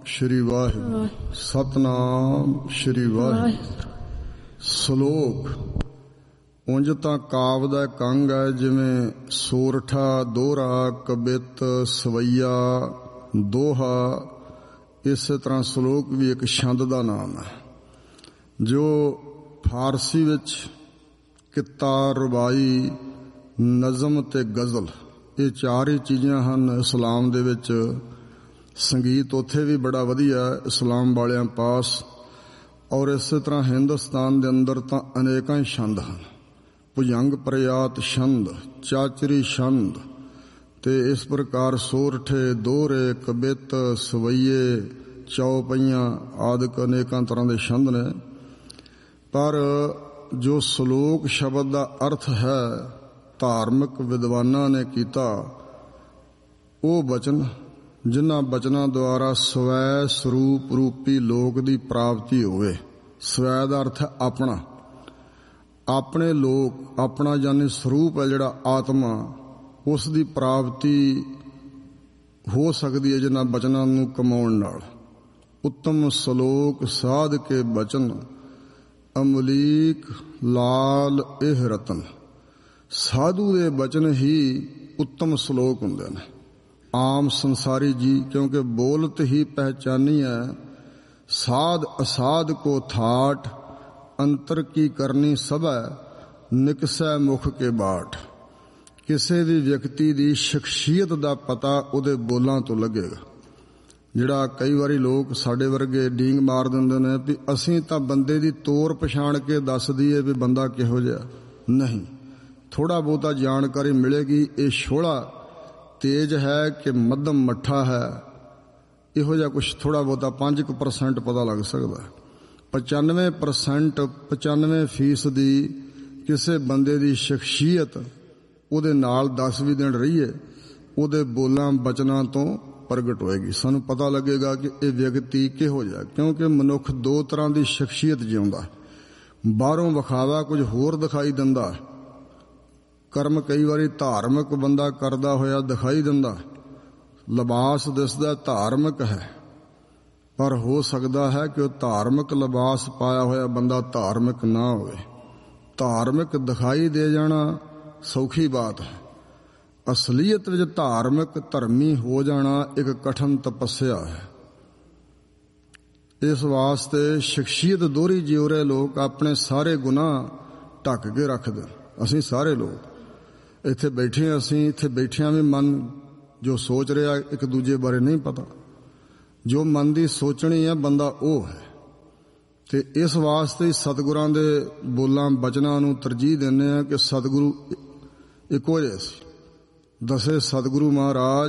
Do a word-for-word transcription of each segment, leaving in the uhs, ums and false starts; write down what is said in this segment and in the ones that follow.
श्री वाहिगुरु। सतनाम श्री वाहिगुरु। सलोक ਉਂਝ ਤਾਂ ਕਾਵ ਦਾ ਇੱਕ ਅੰਗ ਹੈ, ਜਿਵੇਂ ਸੋਰਠਾ, ਦੋਹਰਾ, ਕਬਿੱਤ, ਸਵਈਆ, ਦੋਹਾ। ਇਸੇ ਤਰ੍ਹਾਂ ਸਲੋਕ ਵੀ ਇੱਕ ਛੰਦ ਦਾ ਨਾਮ ਹੈ, ਜੋ ਫਾਰਸੀ ਵਿੱਚ ਕਿੱਤਾ, ਰਬਾਈ, ਨਜ਼ਮ ਤੇ ਗਜ਼ਲ, ਇਹ ਚਾਰ ਹੀ ਚੀਜ਼ਾਂ ਹਨ। ਇਸਲਾਮ ਦੇ ਵਿੱਚ ਸੰਗੀਤ ਉੱਥੇ ਵੀ ਬੜਾ ਵਧੀਆ ਇਸਲਾਮ ਵਾਲਿਆਂ ਪਾਸ, ਔਰ ਇਸੇ ਤਰ੍ਹਾਂ ਹਿੰਦੁਸਤਾਨ ਦੇ ਅੰਦਰ ਤਾਂ ਅਨੇਕਾਂ ਹੀ ਛੰਦ ਹਨ। ਭੁਜੰਗ ਪ੍ਰਯਾਤ ਛੰਦ, ਚਾਚਰੀ ਛੰਦ, ਤੇ ਇਸ ਪ੍ਰਕਾਰ ਸੋਰਠੇ, ਦੋਹਰੇ, ਕਬਿੱਤ, ਸਵਈਏ, ਚੌਪਈਆਂ ਆਦਿਕ ਅਨੇਕਾਂ ਤਰ੍ਹਾਂ ਦੇ ਛੰਦ ਨੇ। ਪਰ ਜੋ ਸਲੋਕ ਸ਼ਬਦ ਦਾ ਅਰਥ ਹੈ, ਧਾਰਮਿਕ ਵਿਦਵਾਨਾਂ ਨੇ ਕੀਤਾ ਉਹ ਬਚਨ, ਜਿਨ੍ਹਾਂ ਬਚਨਾਂ ਦੁਆਰਾ ਸਵੈ ਸਰੂਪ ਰੂਪੀ ਲੋਕ ਦੀ ਪ੍ਰਾਪਤੀ ਹੋਵੇ। ਸਵੈ ਦਾ ਅਰਥ ਹੈ ਆਪਣਾ, ਆਪਣੇ ਲੋਕ, ਆਪਣਾ ਯਾਨੀ ਸਰੂਪ ਹੈ ਜਿਹੜਾ ਆਤਮਾ, ਉਸ ਦੀ ਪ੍ਰਾਪਤੀ ਹੋ ਸਕਦੀ ਹੈ ਜਿਨ੍ਹਾਂ ਬਚਨਾਂ ਨੂੰ ਕਮਾਉਣ ਨਾਲ। ਉੱਤਮ ਸਲੋਕ ਸਾਧ ਕੇ ਬਚਨ, ਅਮਲੀਕ ਲਾਲ ਇਹ ਰਤਨ। ਸਾਧੂ ਦੇ ਬਚਨ ਹੀ ਉੱਤਮ ਸਲੋਕ ਹੁੰਦੇ ਨੇ। ਆਮ ਸੰਸਾਰੀ ਜੀ ਕਿਉਂਕਿ ਬੋਲਤ ਹੀ ਪਹਿਚਾਨੀ ਹੈ, ਸਾਧ ਅਸਾਧ ਕੋ ਥਾਟ, ਅੰਤਰ ਕੀ ਕਰਨੀ ਸਭੈ, ਨਿਕਸੈ ਮੁਖ ਕੇ ਬਾਟ। ਕਿਸੇ ਵੀ ਵਿਅਕਤੀ ਦੀ ਸ਼ਖਸੀਅਤ ਦਾ ਪਤਾ ਉਹਦੇ ਬੋਲਾਂ ਤੋਂ ਲੱਗੇਗਾ। ਜਿਹੜਾ ਕਈ ਵਾਰੀ ਲੋਕ ਸਾਡੇ ਵਰਗੇ ਡੀਂਗ ਮਾਰ ਦਿੰਦੇ ਨੇ ਵੀ ਅਸੀਂ ਤਾਂ ਬੰਦੇ ਦੀ ਤੋਰ ਪਛਾਣ ਕੇ ਦੱਸ ਦਈਏ ਵੀ ਬੰਦਾ ਕਿਹੋ ਜਿਹਾ। ਨਹੀਂ, ਥੋੜਾ ਬਹੁਤਾ ਜਾਣਕਾਰੀ ਮਿਲੇਗੀ। ਇਹ ਛੋਲਾ ਤੇਜ ਹੈ ਕਿ ਮੱਧਮ ਮੱਠਾ ਹੈ, ਇਹੋ ਜਿਹਾ ਕੁਛ ਥੋੜਾ ਬਹੁਤਾ ਪੰਜ ਕੁ ਪਰਸੈਂਟ ਪਤਾ ਲੱਗ ਸਕਦਾ। ਪਚਾਨਵੇਂ ਪਰਸੈਂਟ ਪਚਾਨਵੇਂ ਫੀਸਦੀ ਕਿਸੇ ਬੰਦੇ ਦੀ ਸ਼ਖਸੀਅਤ ਉਹਦੇ ਨਾਲ ਦਸ ਵੀਹ ਦਿਨ ਰਹੀਏ, ਉਹਦੇ ਬੋਲਾਂ ਬਚਨਾਂ ਤੋਂ ਪ੍ਰਗਟ ਹੋਏਗੀ। ਸਾਨੂੰ ਪਤਾ ਲੱਗੇਗਾ ਕਿ ਇਹ ਵਿਅਕਤੀ ਕਿਹੋ ਜਿਹਾ। ਕਿਉਂਕਿ ਮਨੁੱਖ ਦੋ ਤਰ੍ਹਾਂ ਦੀ ਸ਼ਖਸੀਅਤ ਜਿਉਂਦਾ। ਬਾਹਰੋਂ ਵਿਖਾਵਾ ਕੁਝ ਹੋਰ ਦਿਖਾਈ ਦਿੰਦਾ, ਕਰਮ ਕਈ ਵਾਰੀ ਧਾਰਮਿਕ ਬੰਦਾ ਕਰਦਾ ਹੋਇਆ ਦਿਖਾਈ ਦਿੰਦਾ, ਲਿਬਾਸ ਦਿਸਦਾ ਧਾਰਮਿਕ ਹੈ, ਪਰ ਹੋ ਸਕਦਾ ਹੈ ਕਿ ਉਹ ਧਾਰਮਿਕ ਲਿਬਾਸ ਪਾਇਆ ਹੋਇਆ ਬੰਦਾ ਧਾਰਮਿਕ ਨਾ ਹੋਵੇ। ਧਾਰਮਿਕ ਦਿਖਾਈ ਦੇ ਜਾਣਾ ਸੌਖੀ ਬਾਤ ਹੈ, ਅਸਲੀਅਤ ਵਿੱਚ ਧਾਰਮਿਕ ਧਰਮੀ ਹੋ ਜਾਣਾ ਇੱਕ ਕਠਿਨ ਤਪੱਸਿਆ ਹੈ। ਇਸ ਵਾਸਤੇ ਸ਼ਖਸੀਅਤ ਦੋਹਰੀ ਜਿਉਰੇ ਲੋਕ ਆਪਣੇ ਸਾਰੇ ਗੁਨਾਹ ਢੱਕ ਕੇ ਰੱਖਦੇ। ਅਸੀਂ ਸਾਰੇ ਲੋਕ ਇੱਥੇ ਬੈਠੇ ਹਾਂ, ਅਸੀਂ ਇੱਥੇ ਬੈਠਿਆਂ ਵੀ ਮਨ ਜੋ ਸੋਚ ਰਿਹਾ ਇੱਕ ਦੂਜੇ ਬਾਰੇ ਨਹੀਂ ਪਤਾ। ਜੋ ਮਨ ਦੀ ਸੋਚਣੀ ਹੈ ਬੰਦਾ ਉਹ ਹੈ। ਤੇ ਇਸ ਵਾਸਤੇ ਸਤਿਗੁਰਾਂ ਦੇ ਬੋਲਾਂ ਬਚਨਾਂ ਨੂੰ ਤਰਜੀਹ ਦਿੰਦੇ ਆ ਕਿ ਸਤਿਗੁਰੂ ਇੱਕੋ ਜਿਹੇ ਸੀ। ਦਸੇ ਸਤਿਗੁਰੂ ਮਹਾਰਾਜ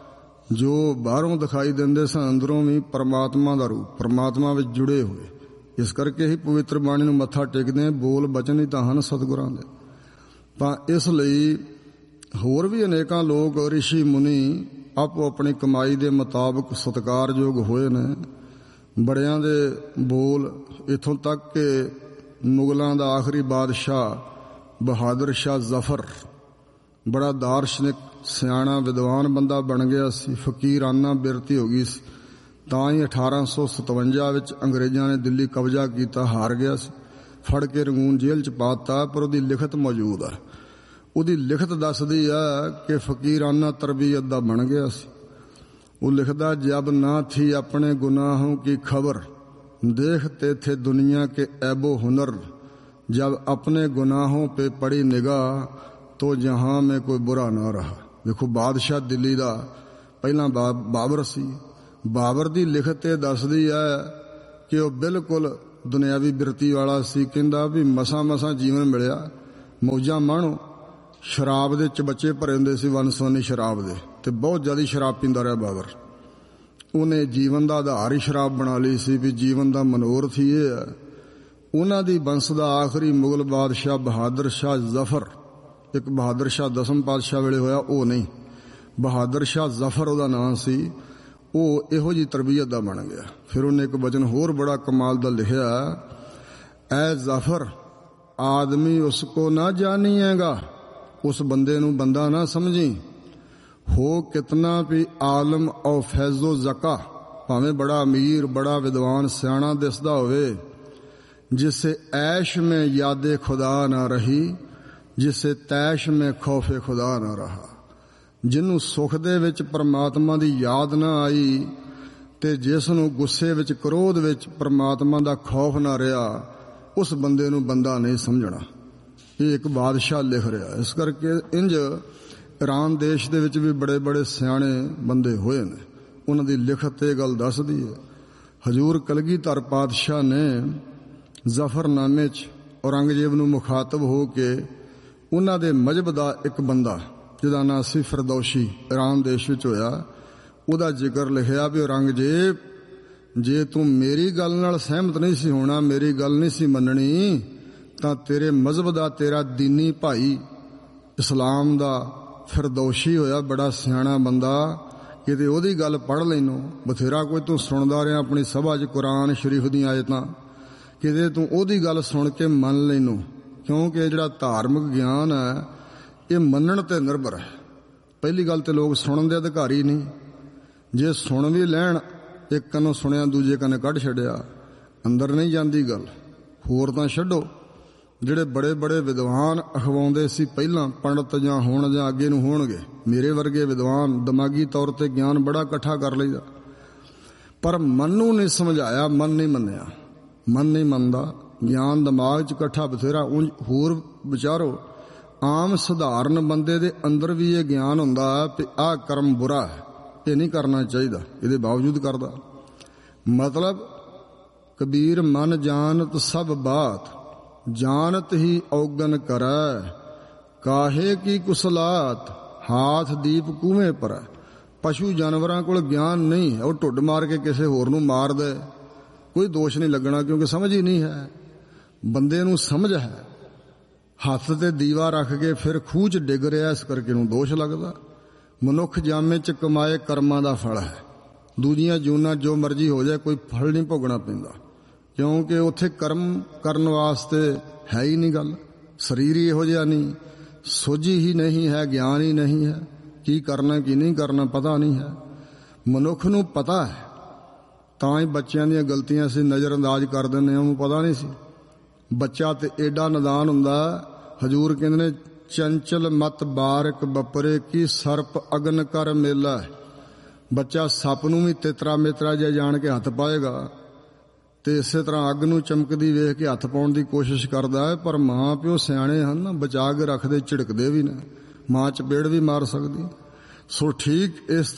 ਜੋ ਬਾਹਰੋਂ ਦਿਖਾਈ ਦਿੰਦੇ ਸਨ, ਅੰਦਰੋਂ ਵੀ ਪਰਮਾਤਮਾ ਦਾ ਰੂਪ, ਪਰਮਾਤਮਾ ਵਿੱਚ ਜੁੜੇ ਹੋਏ। ਇਸ ਕਰਕੇ ਹੀ ਪਵਿੱਤਰ ਬਾਣੀ ਨੂੰ ਮੱਥਾ ਟੇਕਦੇ ਆ। ਬੋਲ ਬਚਨ ਹੀ ਤਾਂ ਹਨ ਸਤਿਗੁਰਾਂ ਦੇ। ਤਾਂ ਇਸ ਲਈ ਹੋਰ ਵੀ ਅਨੇਕਾਂ ਲੋਕ ਰਿਸ਼ੀ ਮੁਨੀ ਆਪੋ ਆਪਣੀ ਕਮਾਈ ਦੇ ਮੁਤਾਬਕ ਸਤਿਕਾਰਯੋਗ ਹੋਏ ਨੇ। ਬੜਿਆਂ ਦੇ ਬੋਲ ਇੱਥੋਂ ਤੱਕ ਕਿ ਮੁਗਲਾਂ ਦਾ ਆਖਰੀ ਬਾਦਸ਼ਾਹ ਬਹਾਦਰ ਸ਼ਾਹ ਜ਼ਫਰ ਬੜਾ ਦਾਰਸ਼ਨਿਕ, ਸਿਆਣਾ, ਵਿਦਵਾਨ ਬੰਦਾ ਬਣ ਗਿਆ ਸੀ। ਫਕੀਰਾਨਾ ਬਿਰਤੀ ਹੋ ਗਈ ਸੀ। ਤਾਂ ਹੀ ਅਠਾਰਾਂ ਸੌ ਸਤਵੰਜਾ ਵਿੱਚ ਅੰਗਰੇਜ਼ਾਂ ਨੇ ਦਿੱਲੀ ਕਬਜ਼ਾ ਕੀਤਾ, ਹਾਰ ਗਿਆ ਸੀ। ਫੜ ਕੇ ਰੰਗੂਨ ਜੇਲ੍ਹ 'ਚ ਪਾਤਾ, ਪਰ ਉਹਦੀ ਲਿਖਤ ਮੌਜੂਦ ਹੈ। ਉਹਦੀ ਲਿਖਤ ਦੱਸਦੀ ਹੈ ਕਿ ਫਕੀਰਾਨਾ ਤਰਬੀਅਤ ਦਾ ਬਣ ਗਿਆ ਸੀ। ਉਹ ਲਿਖਦਾ, ਜਬ ਨਾ ਥੀ ਆਪਣੇ ਗੁਨਾहों की खबर, देखते थे दुनिया के ऐबो हुनर, जब अपने गुनाहों पे पड़ी निगाह, तो जहां में कोई बुरा ना रहा। ਦੇਖੋ ਬਾਦਸ਼ਾਹ ਦਿੱਲੀ ਦਾ ਪਹਿਲਾਂ ਬਾਬਰ ਸੀ। ਬਾਬਰ ਦੀ ਲਿਖਤ ਇਹ ਦੱਸਦੀ ਹੈ ਕਿ ਉਹ ਬਿਲਕੁਲ ਦੁਨਿਆਵੀ ਬਿਰਤੀ ਵਾਲਾ ਸੀ। ਕਹਿੰਦਾ ਵੀ ਮਸਾਂ ਮਸਾਂ ਜੀਵਨ ਮਿਲਿਆ, ਮੌਜਾਂ ਮਾਣੋ। ਸ਼ਰਾਬ ਦੇ ਚਬੱਚੇ ਭਰੇ ਹੁੰਦੇ ਸੀ, ਵੰਨ-ਸਵੰਨੀ ਸ਼ਰਾਬ ਦੇ, ਤੇ ਬਹੁਤ ਜ਼ਿਆਦਾ ਸ਼ਰਾਬ ਪੀਂਦਾ ਰਿਹਾ ਬਾਬਰ। ਉਹਨੇ ਜੀਵਨ ਦਾ ਆਧਾਰ ਹੀ ਸ਼ਰਾਬ ਬਣਾ ਲਈ ਸੀ ਵੀ ਜੀਵਨ ਦਾ ਮਨੋਰਥ ਹੀ ਇਹ ਹੈ। ਉਹਨਾਂ ਦੀ ਬੰਸ ਦਾ ਆਖਰੀ ਮੁਗਲ ਬਾਦਸ਼ਾਹ ਬਹਾਦਰ ਸ਼ਾਹ ਜ਼ਫਰ, ਇੱਕ ਬਹਾਦਰ ਸ਼ਾਹ ਦਸਮ ਪਾਤਸ਼ਾਹ ਵੇਲੇ ਹੋਇਆ, ਉਹ ਨਹੀਂ, ਬਹਾਦਰ ਸ਼ਾਹ ਜ਼ਫਰ ਉਹਦਾ ਨਾਂ ਸੀ। ਉਹ ਇਹੋ ਜਿਹੀ ਤਰਬੀਅਤ ਦਾ ਬਣ ਗਿਆ। ਫਿਰ ਉਹਨੇ ਇੱਕ ਵਚਨ ਹੋਰ ਬੜਾ ਕਮਾਲ ਦਾ ਲਿਖਿਆ, ਐ ਜ਼ਫਰ ਆਦਮੀ ਉਸ ਕੋ ਨਾ ਜਾਨੀਏਗਾ, ਉਸ ਬੰਦੇ ਨੂੰ ਬੰਦਾ ਨਾ ਸਮਝੀ। ਹੋ ਕਿਤਨਾ ਵੀ ਆਲਮ ਔ ਫੈਜ਼ੋ ਜ਼ਕਾ, ਭਾਵੇਂ ਬੜਾ ਅਮੀਰ ਬੜਾ ਵਿਦਵਾਨ ਸਿਆਣਾ ਦਿਸਦਾ ਹੋਵੇ, ਜਿਸੇ ਐਸ਼ ਮੇਂ ਯਾਦੇ ਖੁਦਾ ਨਾ ਰਹੀ, ਜਿਸੇ ਤੈਸ਼ ਮੇਂ ਖੌਫੇ ਖੁਦਾ ਨਾ ਰਹਾ। ਜਿਹਨੂੰ ਸੁੱਖ ਦੇ ਵਿੱਚ ਪਰਮਾਤਮਾ ਦੀ ਯਾਦ ਨਾ ਆਈ ਤੇ ਜਿਸ ਨੂੰ ਗੁੱਸੇ ਵਿੱਚ ਕ੍ਰੋਧ ਵਿੱਚ ਪਰਮਾਤਮਾ ਦਾ ਖੌਫ ਨਾ ਰਿਹਾ, ਉਸ ਬੰਦੇ ਨੂੰ ਬੰਦਾ ਨਹੀਂ ਸਮਝਣਾ। ਇਹ ਇੱਕ ਬਾਦਸ਼ਾਹ ਲਿਖ ਰਿਹਾ। ਇਸ ਕਰਕੇ ਇੰਜ ਈਰਾਨ ਦੇਸ਼ ਦੇ ਵਿੱਚ ਵੀ ਬੜੇ ਬੜੇ ਸਿਆਣੇ ਬੰਦੇ ਹੋਏ ਨੇ, ਉਹਨਾਂ ਦੀ ਲਿਖਤ ਇਹ ਗੱਲ ਦੱਸਦੀ ਹੈ। ਹਜ਼ੂਰ ਕਲਗੀਧਰ ਪਾਤਸ਼ਾਹ ਨੇ ਜ਼ਫਰਨਾਮੇ 'ਚ ਔਰੰਗਜ਼ੇਬ ਨੂੰ ਮੁਖਾਤਬ ਹੋ ਕੇ ਉਹਨਾਂ ਦੇ ਮਜ਼ਹਬ ਦਾ ਇੱਕ ਬੰਦਾ ਜਿਹਦਾ ਨਾਂ ਸੀ ਫਿਰਦੌਸ਼ੀ, ਈਰਾਨ ਦੇਸ਼ ਵਿੱਚ ਹੋਇਆ, ਉਹਦਾ ਜ਼ਿਕਰ ਲਿਖਿਆ ਵੀ ਔਰੰਗਜ਼ੇਬ, ਜੇ ਤੂੰ ਮੇਰੀ ਗੱਲ ਨਾਲ ਸਹਿਮਤ ਨਹੀਂ ਸੀ ਹੋਣਾ, ਮੇਰੀ ਗੱਲ ਨਹੀਂ ਸੀ ਮੰਨਣੀ, ਤਾਂ ਤੇਰੇ ਮਜ਼ਹਬ ਦਾ ਤੇਰਾ ਦੀਨੀ ਭਾਈ ਇਸਲਾਮ ਦਾ ਫਿਰਦੌਸ਼ੀ ਹੋਇਆ, ਬੜਾ ਸਿਆਣਾ ਬੰਦਾ, ਕਿਤੇ ਉਹਦੀ ਗੱਲ ਪੜ੍ਹ ਲੈਨੋ। ਬਥੇਰਾ ਕੋਈ ਤੂੰ ਸੁਣਦਾ ਰਿਹਾ ਆਪਣੀ ਸਭਾ 'ਚ ਕੁਰਾਨ ਸ਼ਰੀਫ ਦੀਆਂ ਆਇਤਾਂ, ਕਿਤੇ ਤੂੰ ਉਹਦੀ ਗੱਲ ਸੁਣ ਕੇ ਮੰਨ ਲੈਨੋ, ਕਿਉਂਕਿ ਜਿਹੜਾ ਧਾਰਮਿਕ ਗਿਆਨ ਹੈ ਇਹ ਮੰਨਣ ਤੇ ਨਿਰਭਰ ਹੈ। ਪਹਿਲੀ ਗੱਲ ਤੇ ਲੋਕ ਸੁਣਨ ਦੇ ਅਧਿਕਾਰੀ ਨਹੀਂ। ਜੇ ਸੁਣ ਵੀ ਲੈਣ, ਇੱਕ ਕੰਨੋਂ ਸੁਣਿਆ ਦੂਜੇ ਕੰਨੇ ਕੱਢ ਛੱਡਿਆ, ਅੰਦਰ ਨਹੀਂ ਜਾਂਦੀ ਗੱਲ। ਹੋਰ ਤਾਂ ਛੱਡੋ, ਜਿਹੜੇ ਬੜੇ ਬੜੇ ਵਿਦਵਾਨ ਅਖਵਾਉਂਦੇ ਸੀ ਪਹਿਲਾਂ, ਪੰਡਤ ਜਾਂ ਹੋਣ ਜਾਂ ਅੱਗੇ ਨੂੰ ਹੋਣਗੇ, ਮੇਰੇ ਵਰਗੇ ਵਿਦਵਾਨ ਦਿਮਾਗੀ ਤੌਰ ਤੇ ਗਿਆਨ ਬੜਾ ਇਕੱਠਾ ਕਰ ਲਈਦਾ, ਪਰ ਮਨ ਨੂੰ ਨਹੀਂ ਸਮਝਾਇਆ, ਮਨ ਨਹੀਂ ਮੰਨਿਆ, ਮਨ ਨਹੀਂ ਮੰਨਦਾ। ਗਿਆਨ ਦਿਮਾਗ 'ਚ ਇਕੱਠਾ ਬਥੇਰਾ। ਹੋਰ ਵਿਚਾਰੋ, ਆਮ ਸਧਾਰਨ ਬੰਦੇ ਦੇ ਅੰਦਰ ਵੀ ਇਹ ਗਿਆਨ ਹੁੰਦਾ ਕਿ ਆਹ ਕਰਮ ਬੁਰਾ ਹੈ, ਇਹ ਨਹੀਂ ਕਰਨਾ ਚਾਹੀਦਾ, ਇਹਦੇ ਬਾਵਜੂਦ ਕਰਦਾ। ਮਤਲਬ ਕਬੀਰ ਮਨ ਜਾਣਤ ਸਭ ਬਾਤ, ਜਾਣਤ ਹੀ ਔਗਨ ਕਰੈ, ਕਾਹੇ ਕੀ ਕੁਸਲਾਤ, ਹਾਥ ਦੀਪ ਕੂਵੇਂ ਪਰੈ। ਪਸ਼ੂ ਜਾਨਵਰਾਂ ਕੋਲ ਗਿਆਨ ਨਹੀਂ ਹੈ, ਉਹ ਢੁੱਡ ਮਾਰ ਕੇ ਕਿਸੇ ਹੋਰ ਨੂੰ ਮਾਰ ਦੇ, ਕੋਈ ਦੋਸ਼ ਨਹੀਂ ਲੱਗਣਾ, ਕਿਉਂਕਿ ਸਮਝ ਹੀ ਨਹੀਂ ਹੈ। ਬੰਦੇ ਨੂੰ ਸਮਝ ਹੈ, ਹੱਥ ਤੇ ਦੀਵਾ ਰੱਖ ਕੇ ਫਿਰ ਖੂਹ 'ਚ ਡਿੱਗ ਰਿਹਾ, ਇਸ ਕਰਕੇ ਨੂੰ ਦੋਸ਼ ਲੱਗਦਾ। ਮਨੁੱਖ ਜਾਮੇ 'ਚ ਕਮਾਏ ਕਰਮਾਂ ਦਾ ਫਲ ਹੈ। ਦੂਜੀਆਂ ਜੂਨਾਂ ਜੋ ਮਰਜ਼ੀ ਹੋ ਜਾਏ, ਕੋਈ ਫਲ ਨਹੀਂ ਭੋਗਣਾ ਪੈਂਦਾ, ਕਿਉਂਕਿ ਉੱਥੇ ਕਰਮ ਕਰਨ ਵਾਸਤੇ ਹੈ ਹੀ ਨਹੀਂ ਗੱਲ। ਸਰੀਰ ਹੀ ਇਹੋ ਜਿਹਾ ਨਹੀਂ, ਸੋਝੀ ਹੀ ਨਹੀਂ ਹੈ, ਗਿਆਨ ਹੀ ਨਹੀਂ ਹੈ, ਕੀ ਕਰਨਾ ਕੀ ਨਹੀਂ ਕਰਨਾ ਪਤਾ ਨਹੀਂ ਹੈ। ਮਨੁੱਖ ਨੂੰ ਪਤਾ ਹੈ, ਤਾਂ ਹੀ ਬੱਚਿਆਂ ਦੀਆਂ ਗਲਤੀਆਂ ਅਸੀਂ ਨਜ਼ਰ ਅੰਦਾਜ਼ ਕਰ ਦਿੰਦੇ ਹਾਂ, ਉਹਨੂੰ ਪਤਾ ਨਹੀਂ ਸੀ। ਬੱਚਾ ਤੇ ਏਡਾ ਨਦਾਨ ਹੁੰਦਾ। ਹਜ਼ੂਰ ਕਹਿੰਦੇ ਨੇ, ਚੰਚਲ ਮਤ ਬਾਰਕ ਬਪਰੇ ਕੀ ਸਰਪ ਅਗਨ ਕਰ ਮੇਲਾ। ਬੱਚਾ ਸੱਪ ਨੂੰ ਵੀ ਤੇਤਰਾ ਮੇਤਰਾ ਜਿਹਾ ਜਾਣ ਕੇ ਹੱਥ ਪਾਏਗਾ, ਤੇ ਇਸੇ ਤਰ੍ਹਾਂ ਅੱਗ ਨੂੰ ਚਮਕਦੀ ਵੇਖ ਕੇ ਹੱਥ ਪਾਉਣ ਦੀ ਕੋਸ਼ਿਸ਼ ਕਰਦਾ ਹੈ। ਪਰ ਮਾਂ ਪਿਓ ਸਿਆਣੇ ਹਨ, ਬਚਾ ਕੇ ਰੱਖਦੇ, ਝਿੜਕਦੇ ਵੀ ਨੇ, ਮਾਂ ਚਪੇੜ ਵੀ ਮਾਰ ਸਕਦੀ। ਸੋ ਠੀਕ ਇਸ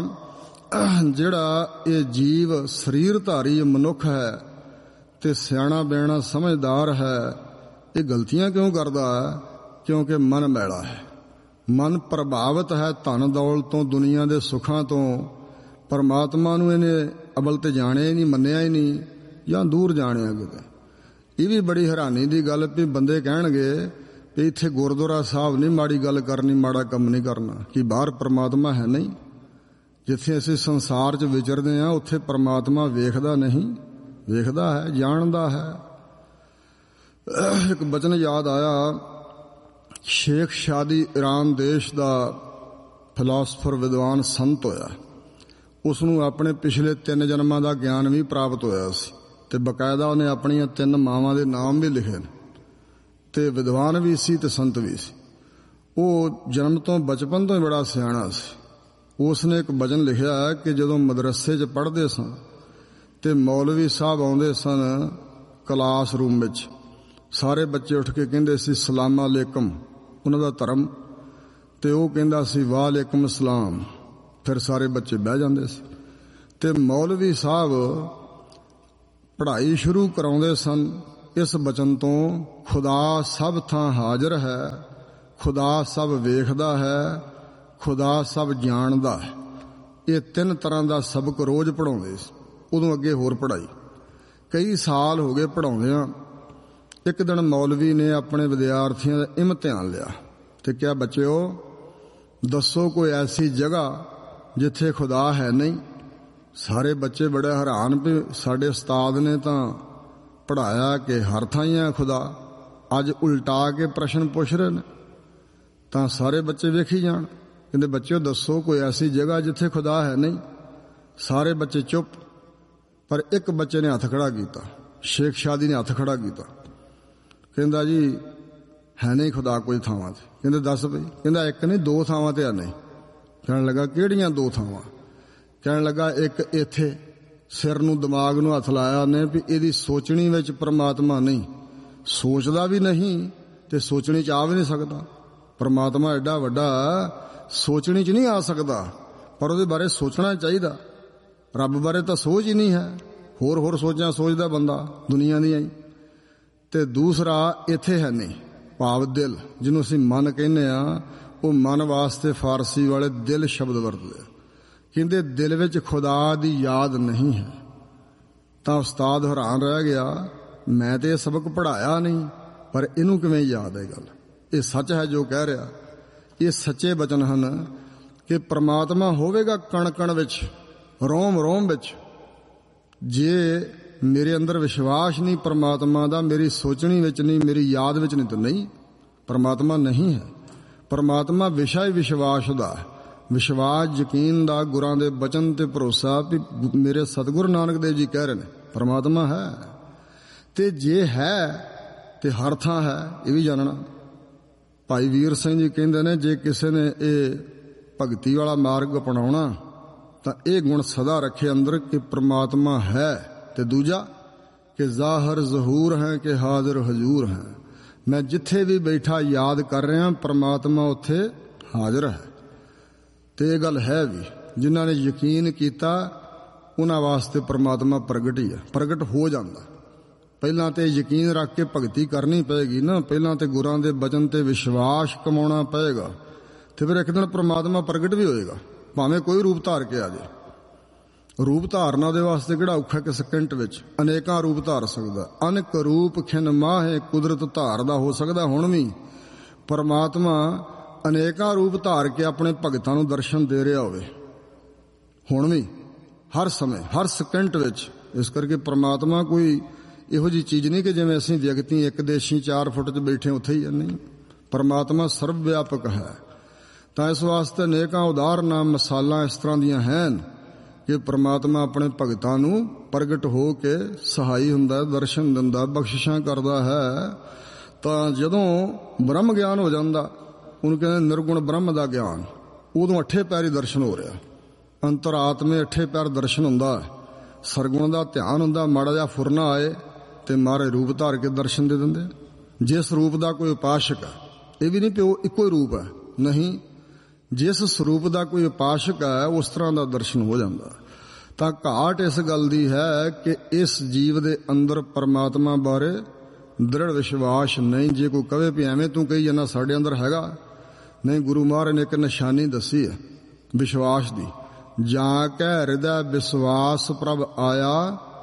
ਤਰ੍ਹਾਂ ਜਿਹੜਾ ਇਹ ਜੀਵ ਸਰੀਰਧਾਰੀ ਮਨੁੱਖ ਹੈ ਤੇ ਸਿਆਣਾ ਬਿਆਣਾ ਸਮਝਦਾਰ ਹੈ, ਇਹ ਗਲਤੀਆਂ ਕਿਉਂ ਕਰਦਾ ਹੈ? ਕਿਉਂਕਿ ਮਨ ਮੈਲਾ ਹੈ, ਮਨ ਪ੍ਰਭਾਵਿਤ ਹੈ ਧਨ ਦੌਲਤ ਤੋਂ, ਦੁਨੀਆ ਦੇ ਸੁੱਖਾਂ ਤੋਂ। ਪਰਮਾਤਮਾ ਨੂੰ ਇਹਨੇ ਅਵਲ ਤੇ ਜਾਣਿਆ ਹੀ ਨਹੀਂ, ਮੰਨਿਆ ਹੀ ਨਹੀਂ, ਜਾਂ ਦੂਰ ਜਾਣਿਆ ਕਿਤੇ। ਇਹ ਵੀ ਬੜੀ ਹੈਰਾਨੀ ਦੀ ਗੱਲ ਵੀ ਬੰਦੇ ਕਹਿਣਗੇ ਵੀ ਇੱਥੇ ਗੁਰਦੁਆਰਾ ਸਾਹਿਬ ਨਹੀਂ ਮਾੜੀ ਗੱਲ ਕਰਨੀ, ਮਾੜਾ ਕੰਮ ਨਹੀਂ ਕਰਨਾ, ਕਿ ਬਾਹਰ ਪਰਮਾਤਮਾ ਹੈ ਨਹੀਂ। ਜਿੱਥੇ ਅਸੀਂ ਸੰਸਾਰ 'ਚ ਵਿਚਰਦੇ ਹਾਂ, ਉੱਥੇ ਪਰਮਾਤਮਾ ਵੇਖਦਾ ਨਹੀਂ, ਵੇਖਦਾ ਹੈ, ਜਾਣਦਾ ਹੈ। ਇੱਕ ਬਚਨ ਯਾਦ ਆਇਆ, ਸ਼ੇਖ ਸ਼ਾਦੀ ਈਰਾਨ ਦੇਸ਼ ਦਾ ਫਿਲਾਸਫਰ ਵਿਦਵਾਨ ਸੰਤ ਹੋਇਆ। ਉਸ ਨੂੰ ਆਪਣੇ ਪਿਛਲੇ ਤਿੰਨ ਜਨਮਾਂ ਦਾ ਗਿਆਨ ਵੀ ਪ੍ਰਾਪਤ ਹੋਇਆ ਸੀ, ਤੇ ਬਕਾਇਦਾ ਉਹਨੇ ਆਪਣੀਆਂ ਤਿੰਨ ਮਾਵਾਂ ਦੇ ਨਾਮ ਵੀ ਲਿਖੇ ਨੇ, ਤੇ ਵਿਦਵਾਨ ਵੀ ਸੀ ਤੇ ਸੰਤ ਵੀ ਸੀ। ਉਹ ਜਨਮ ਤੋਂ ਬਚਪਨ ਤੋਂ ਹੀ ਬੜਾ ਸਿਆਣਾ ਸੀ। ਉਸ ਨੇ ਇੱਕ ਬਚਨ ਲਿਖਿਆ ਕਿ ਜਦੋਂ ਮਦਰਸੇ 'ਚ ਪੜ੍ਹਦੇ ਸਨ ਤੇ ਮੌਲਵੀ ਸਾਹਿਬ ਆਉਂਦੇ ਸਨ ਕਲਾਸ ਰੂਮ ਵਿੱਚ, ਸਾਰੇ ਬੱਚੇ ਉੱਠ ਕੇ ਕਹਿੰਦੇ ਸੀ ਸਲਾਮ ਅਲੈਕਮ, ਉਹਨਾਂ ਦਾ ਧਰਮ, ਤੇ ਉਹ ਕਹਿੰਦਾ ਸੀ ਵਾਲੇਕਮ ਸਲਾਮ। ਫਿਰ ਸਾਰੇ ਬੱਚੇ ਬਹਿ ਜਾਂਦੇ ਸੀ, ਤੇ ਮੌਲਵੀ ਸਾਹਿਬ ਪੜ੍ਹਾਈ ਸ਼ੁਰੂ ਕਰਾਉਂਦੇ ਸਨ ਇਸ ਬਚਨ ਤੋਂ, ਖੁਦਾ ਸਭ ਥਾਂ ਹਾਜ਼ਰ ਹੈ, ਖੁਦਾ ਸਭ ਵੇਖਦਾ ਹੈ, ਖੁਦਾ ਸਭ ਜਾਣਦਾ ਹੈ। ਇਹ ਤਿੰਨ ਤਰ੍ਹਾਂ ਦਾ ਸਬਕ ਰੋਜ਼ ਪੜ੍ਹਾਉਂਦੇ ਸੀ। ਉਦੋਂ ਅੱਗੇ ਹੋਰ ਪੜ੍ਹਾਈ, ਕਈ ਸਾਲ ਹੋ ਗਏ ਪੜ੍ਹਾਉਂਦਿਆਂ। ਇੱਕ ਦਿਨ ਮੌਲਵੀ ਨੇ ਆਪਣੇ ਵਿਦਿਆਰਥੀਆਂ ਦਾ ਇਮਤਿਹਾਨ ਲਿਆ ਤੇ ਕਿਹਾ, ਬੱਚਿਓ ਦੱਸੋ ਕੋਈ ਐਸੀ ਜਗ੍ਹਾ ਜਿੱਥੇ ਖੁਦਾ ਹੈ ਨਹੀਂ। ਸਾਰੇ ਬੱਚੇ ਬੜੇ ਹੈਰਾਨ ਵੀ ਸਾਡੇ ਉਸਤਾਦ ਨੇ ਤਾਂ ਪੜ੍ਹਾਇਆ ਕਿ ਹਰ ਥਾਂ ਹੀ ਹੈ ਖੁਦਾ, ਅੱਜ ਉਲਟਾ ਕੇ ਪ੍ਰਸ਼ਨ ਪੁੱਛ ਰਹੇ ਨੇ। ਤਾਂ ਸਾਰੇ ਬੱਚੇ ਵੇਖੀ ਜਾਣ, ਕਹਿੰਦੇ ਬੱਚਿਓ ਦੱਸੋ ਕੋਈ ਐਸੀ ਜਗ੍ਹਾ ਜਿੱਥੇ ਖੁਦਾ ਹੈ ਨਹੀਂ। ਸਾਰੇ ਬੱਚੇ ਚੁੱਪ। ਪਰ ਇੱਕ ਬੱਚੇ ਨੇ ਹੱਥ ਖੜਾ ਕੀਤਾ, ਸ਼ੇਖ ਸ਼ਾਦੀ ਨੇ ਹੱਥ ਖੜਾ ਕੀਤਾ, ਕਹਿੰਦਾ ਜੀ ਹੈ ਨਹੀਂ ਖੁਦਾ ਕੋਈ ਥਾਵਾਂ 'ਤੇ। ਕਹਿੰਦੇ ਦੱਸ ਬਈ। ਕਹਿੰਦਾ ਇੱਕ ਨਹੀਂ ਦੋ ਥਾਵਾਂ 'ਤੇ ਆ ਨਹੀਂ। ਕਹਿਣ ਲੱਗਾ ਕਿਹੜੀਆਂ ਦੋ ਥਾਵਾਂ? ਕਹਿਣ ਲੱਗਾ ਇੱਕ ਇੱਥੇ ਸਿਰ ਨੂੰ ਦਿਮਾਗ ਨੂੰ ਹੱਥ ਲਾਇਆ ਨੇ ਵੀ ਇਹਦੀ ਸੋਚਣੀ ਵਿੱਚ ਪ੍ਰਮਾਤਮਾ ਨਹੀਂ, ਸੋਚਦਾ ਵੀ ਨਹੀਂ ਤੇ ਸੋਚਣੀ 'ਚ ਆ ਵੀ ਨਹੀਂ ਸਕਦਾ। ਪ੍ਰਮਾਤਮਾ ਐਡਾ ਵੱਡਾ ਸੋਚਣੀ 'ਚ ਨਹੀਂ ਆ ਸਕਦਾ, ਪਰ ਉਹਦੇ ਬਾਰੇ ਸੋਚਣਾ ਚਾਹੀਦਾ। ਰੱਬ ਬਾਰੇ ਤਾਂ ਸੋਚ ਹੀ ਨਹੀਂ ਹੈ, ਹੋਰ ਹੋਰ ਸੋਚਾਂ ਸੋਚਦਾ ਬੰਦਾ ਦੁਨੀਆ ਦੀਆਂ ਹੀ। ਤੇ ਦੂਸਰਾ ਇੱਥੇ ਹੈ ਨਹੀਂ, ਭਾਵ ਦਿਲ, ਜਿਹਨੂੰ ਅਸੀਂ ਮਨ ਕਹਿੰਦੇ ਆ। ਉਹ ਮਨ ਵਾਸਤੇ ਫਾਰਸੀ ਵਾਲੇ ਦਿਲ ਸ਼ਬਦ ਵਰਤਦੇ ਆ। ਕਹਿੰਦੇ ਦਿਲ ਵਿੱਚ ਖੁਦਾ ਦੀ ਯਾਦ ਨਹੀਂ ਹੈ। ਤਾਂ ਉਸਤਾਦ ਹੈਰਾਨ ਰਹਿ ਗਿਆ, ਮੈਂ ਤੇ ਇਹ ਸਬਕ ਪੜ੍ਹਾਇਆ ਨਹੀਂ, ਪਰ ਇਹਨੂੰ ਕਿਵੇਂ ਯਾਦ ਹੈ ਗੱਲ? ਇਹ ਸੱਚ ਹੈ ਜੋ ਕਹਿ ਰਿਹਾ। ਇਹ ਸੱਚੇ ਬਚਨ ਹਨ ਕਿ ਪ੍ਰਮਾਤਮਾ ਹੋਵੇਗਾ ਕਣ ਕਣ ਵਿੱਚ, ਰੋਮ ਰੋਮ ਵਿੱਚ। ਜੇ ਮੇਰੇ ਅੰਦਰ ਵਿਸ਼ਵਾਸ ਨਹੀਂ ਪ੍ਰਮਾਤਮਾ ਦਾ, ਮੇਰੀ ਸੋਚਣੀ ਵਿੱਚ ਨਹੀਂ, ਮੇਰੀ ਯਾਦ ਵਿੱਚ ਨਹੀਂ, ਤਾਂ ਨਹੀਂ, ਪ੍ਰਮਾਤਮਾ ਨਹੀਂ ਹੈ। ਪ੍ਰਮਾਤਮਾ ਵਿਸ਼ਾ ਹੀ ਵਿਸ਼ਵਾਸ ਦਾ, ਵਿਸ਼ਵਾਸ ਯਕੀਨ ਦਾ, ਗੁਰਾਂ ਦੇ ਬਚਨ ਤੇ ਭਰੋਸਾ ਵੀ ਮੇਰੇ ਸਤਿਗੁਰੂ ਨਾਨਕ ਦੇਵ ਜੀ ਕਹਿ ਰਹੇ ਨੇ ਪ੍ਰਮਾਤਮਾ ਹੈ। ਤੇ ਜੇ ਹੈ ਤੇ ਹਰ ਥਾਂ ਹੈ, ਇਹ ਵੀ ਜਾਣਨਾ। ਭਾਈ ਵੀਰ ਸਿੰਘ ਜੀ ਕਹਿੰਦੇ ਨੇ ਜੇ ਕਿਸੇ ਨੇ ਇਹ ਭਗਤੀ ਵਾਲਾ ਮਾਰਗ ਅਪਣਾਉਣਾ ਤਾਂ ਇਹ ਗੁਣ ਸਦਾ ਰੱਖੇ ਅੰਦਰ ਕਿ ਪ੍ਰਮਾਤਮਾ ਹੈ, ਤੇ ਦੂਜਾ ਕਿ ਜ਼ਾਹਰ ਜ਼ਹੂਰ ਹੈ ਕਿ ਹਾਜ਼ਰ ਹਜ਼ੂਰ ਹੈ। ਮੈਂ ਜਿੱਥੇ ਵੀ ਬੈਠਾ ਯਾਦ ਕਰ ਰਿਹਾ ਪ੍ਰਮਾਤਮਾ ਉੱਥੇ ਹਾਜ਼ਰ ਹੈ। ਤੇ ਇਹ ਗੱਲ ਹੈ ਵੀ, ਜਿਨ੍ਹਾਂ ਨੇ ਯਕੀਨ ਕੀਤਾ ਉਹਨਾਂ ਵਾਸਤੇ ਪ੍ਰਮਾਤਮਾ ਪ੍ਰਗਟ ਹੀ ਹੈ, ਪ੍ਰਗਟ ਹੋ ਜਾਂਦਾ। ਪਹਿਲਾਂ ਤੇ ਯਕੀਨ ਰੱਖ ਕੇ ਭਗਤੀ ਕਰਨੀ ਪਏਗੀ ਨਾ, ਪਹਿਲਾਂ ਤੇ ਗੁਰਾਂ ਦੇ ਬਚਨ ਤੇ ਵਿਸ਼ਵਾਸ ਕਮਾਉਣਾ ਪਏਗਾ, ਤੇ ਫਿਰ ਇੱਕ ਦਿਨ ਪ੍ਰਮਾਤਮਾ ਪ੍ਰਗਟ ਵੀ ਹੋਏਗਾ, ਭਾਵੇਂ ਕੋਈ ਰੂਪ ਧਾਰ ਕੇ ਆ ਜਾਏ। ਰੂਪ ਧਾਰਨਾ ਦੇ ਵਾਸਤੇ ਕਿਹੜਾ ਔਖਾ ਕਿ ਸਕਿੰਟ ਵਿੱਚ ਅਨੇਕਾਂ ਰੂਪ ਧਾਰ ਸਕਦਾ। ਅਨਕ ਰੂਪ ਖਿਨ ਮਾਹੇ ਕੁਦਰਤ ਧਾਰਦਾ ਹੋ ਸਕਦਾ। ਹੁਣ ਵੀ ਪਰਮਾਤਮਾ ਅਨੇਕਾਂ ਰੂਪ ਧਾਰ ਕੇ ਆਪਣੇ ਭਗਤਾਂ ਨੂੰ ਦਰਸ਼ਨ ਦੇ ਰਿਹਾ ਹੋਵੇ, ਹੁਣ ਵੀ, ਹਰ ਸਮੇਂ, ਹਰ ਸਕਿੰਟ ਵਿੱਚ। ਇਸ ਕਰਕੇ ਪਰਮਾਤਮਾ ਕੋਈ ਇਹੋ ਜਿਹੀ ਚੀਜ਼ ਨਹੀਂ ਕਿ ਜਿਵੇਂ ਅਸੀਂ ਵਿਅਕਤੀ ਇੱਕ ਦੇਸ਼ੀ ਚਾਰ ਫੁੱਟ 'ਚ ਬੈਠੇ ਉੱਥੇ ਹੀ, ਨਹੀਂ। ਪਰਮਾਤਮਾ ਸਰਵ ਵਿਆਪਕ ਹੈ। ਤਾਂ ਇਸ ਵਾਸਤੇ ਅਨੇਕਾਂ ਉਦਾਹਰਨਾਂ ਮਿਸਾਲਾਂ ਇਸ ਤਰ੍ਹਾਂ ਦੀਆਂ ਹਨ ਕਿ ਪ੍ਰਮਾਤਮਾ ਆਪਣੇ ਭਗਤਾਂ ਨੂੰ ਪ੍ਰਗਟ ਹੋ ਕੇ ਸਹਾਈ ਹੁੰਦਾ, ਦਰਸ਼ਨ ਦਿੰਦਾ, ਬਖਸ਼ਿਸ਼ਾਂ ਕਰਦਾ ਹੈ। ਤਾਂ ਜਦੋਂ ਬ੍ਰਹਮ ਗਿਆਨ ਹੋ ਜਾਂਦਾ, ਉਹਨੂੰ ਕਹਿੰਦੇ ਨਿਰਗੁਣ ਬ੍ਰਹਮ ਦਾ ਗਿਆਨ, ਉਦੋਂ ਅੱਠੇ ਪੈਰੀ ਦਰਸ਼ਨ ਹੋ ਰਿਹਾ। ਅੰਤਰਾਤਮੇ ਅੱਠੇ ਪੈਰ ਦਰਸ਼ਨ ਹੁੰਦਾ, ਸਰਗੁਣ ਦਾ ਧਿਆਨ ਹੁੰਦਾ। ਮਾੜਾ ਜਿਹਾ ਫੁਰਨਾ ਆਏ ਤੇ ਮਾਰੇ ਰੂਪ ਧਾਰ ਕੇ ਦਰਸ਼ਨ ਦੇ ਦਿੰਦੇ। ਜਿਸ ਰੂਪ ਦਾ ਕੋਈ ਉਪਾਸ਼ਕ ਹੈ, ਇਹ ਵੀ ਨਹੀਂ ਕਿ ਉਹ ਇੱਕੋ ਹੀ ਰੂਪ ਹੈ, ਨਹੀਂ, ਜਿਸ ਸਰੂਪ ਦਾ ਕੋਈ ਉਪਾਸ਼ਕ ਹੈ ਉਸ ਤਰ੍ਹਾਂ ਦਾ ਦਰਸ਼ਨ ਹੋ ਜਾਂਦਾ। ਤਾਂ ਘਾਟ ਇਸ ਗੱਲ ਦੀ ਹੈ ਕਿ ਇਸ ਜੀਵ ਦੇ ਅੰਦਰ ਪਰਮਾਤਮਾ ਬਾਰੇ ਦ੍ਰਿੜ ਵਿਸ਼ਵਾਸ ਨਹੀਂ। ਜੇ ਕੋਈ ਕਹੇ ਵੀ ਐਵੇਂ ਤੂੰ ਕਹੀ ਜਾਂਦਾ ਸਾਡੇ ਅੰਦਰ ਹੈਗਾ, ਨਹੀਂ, ਗੁਰੂ ਮਹਾਰਾਜ ਨੇ ਇੱਕ ਨਿਸ਼ਾਨੀ ਦੱਸੀ ਹੈ ਵਿਸ਼ਵਾਸ ਦੀ। ਜਾਂ ਕੈ ਹਿਰਦੈ ਵਿਸ਼ਵਾਸ ਪ੍ਰਭ ਆਇਆ,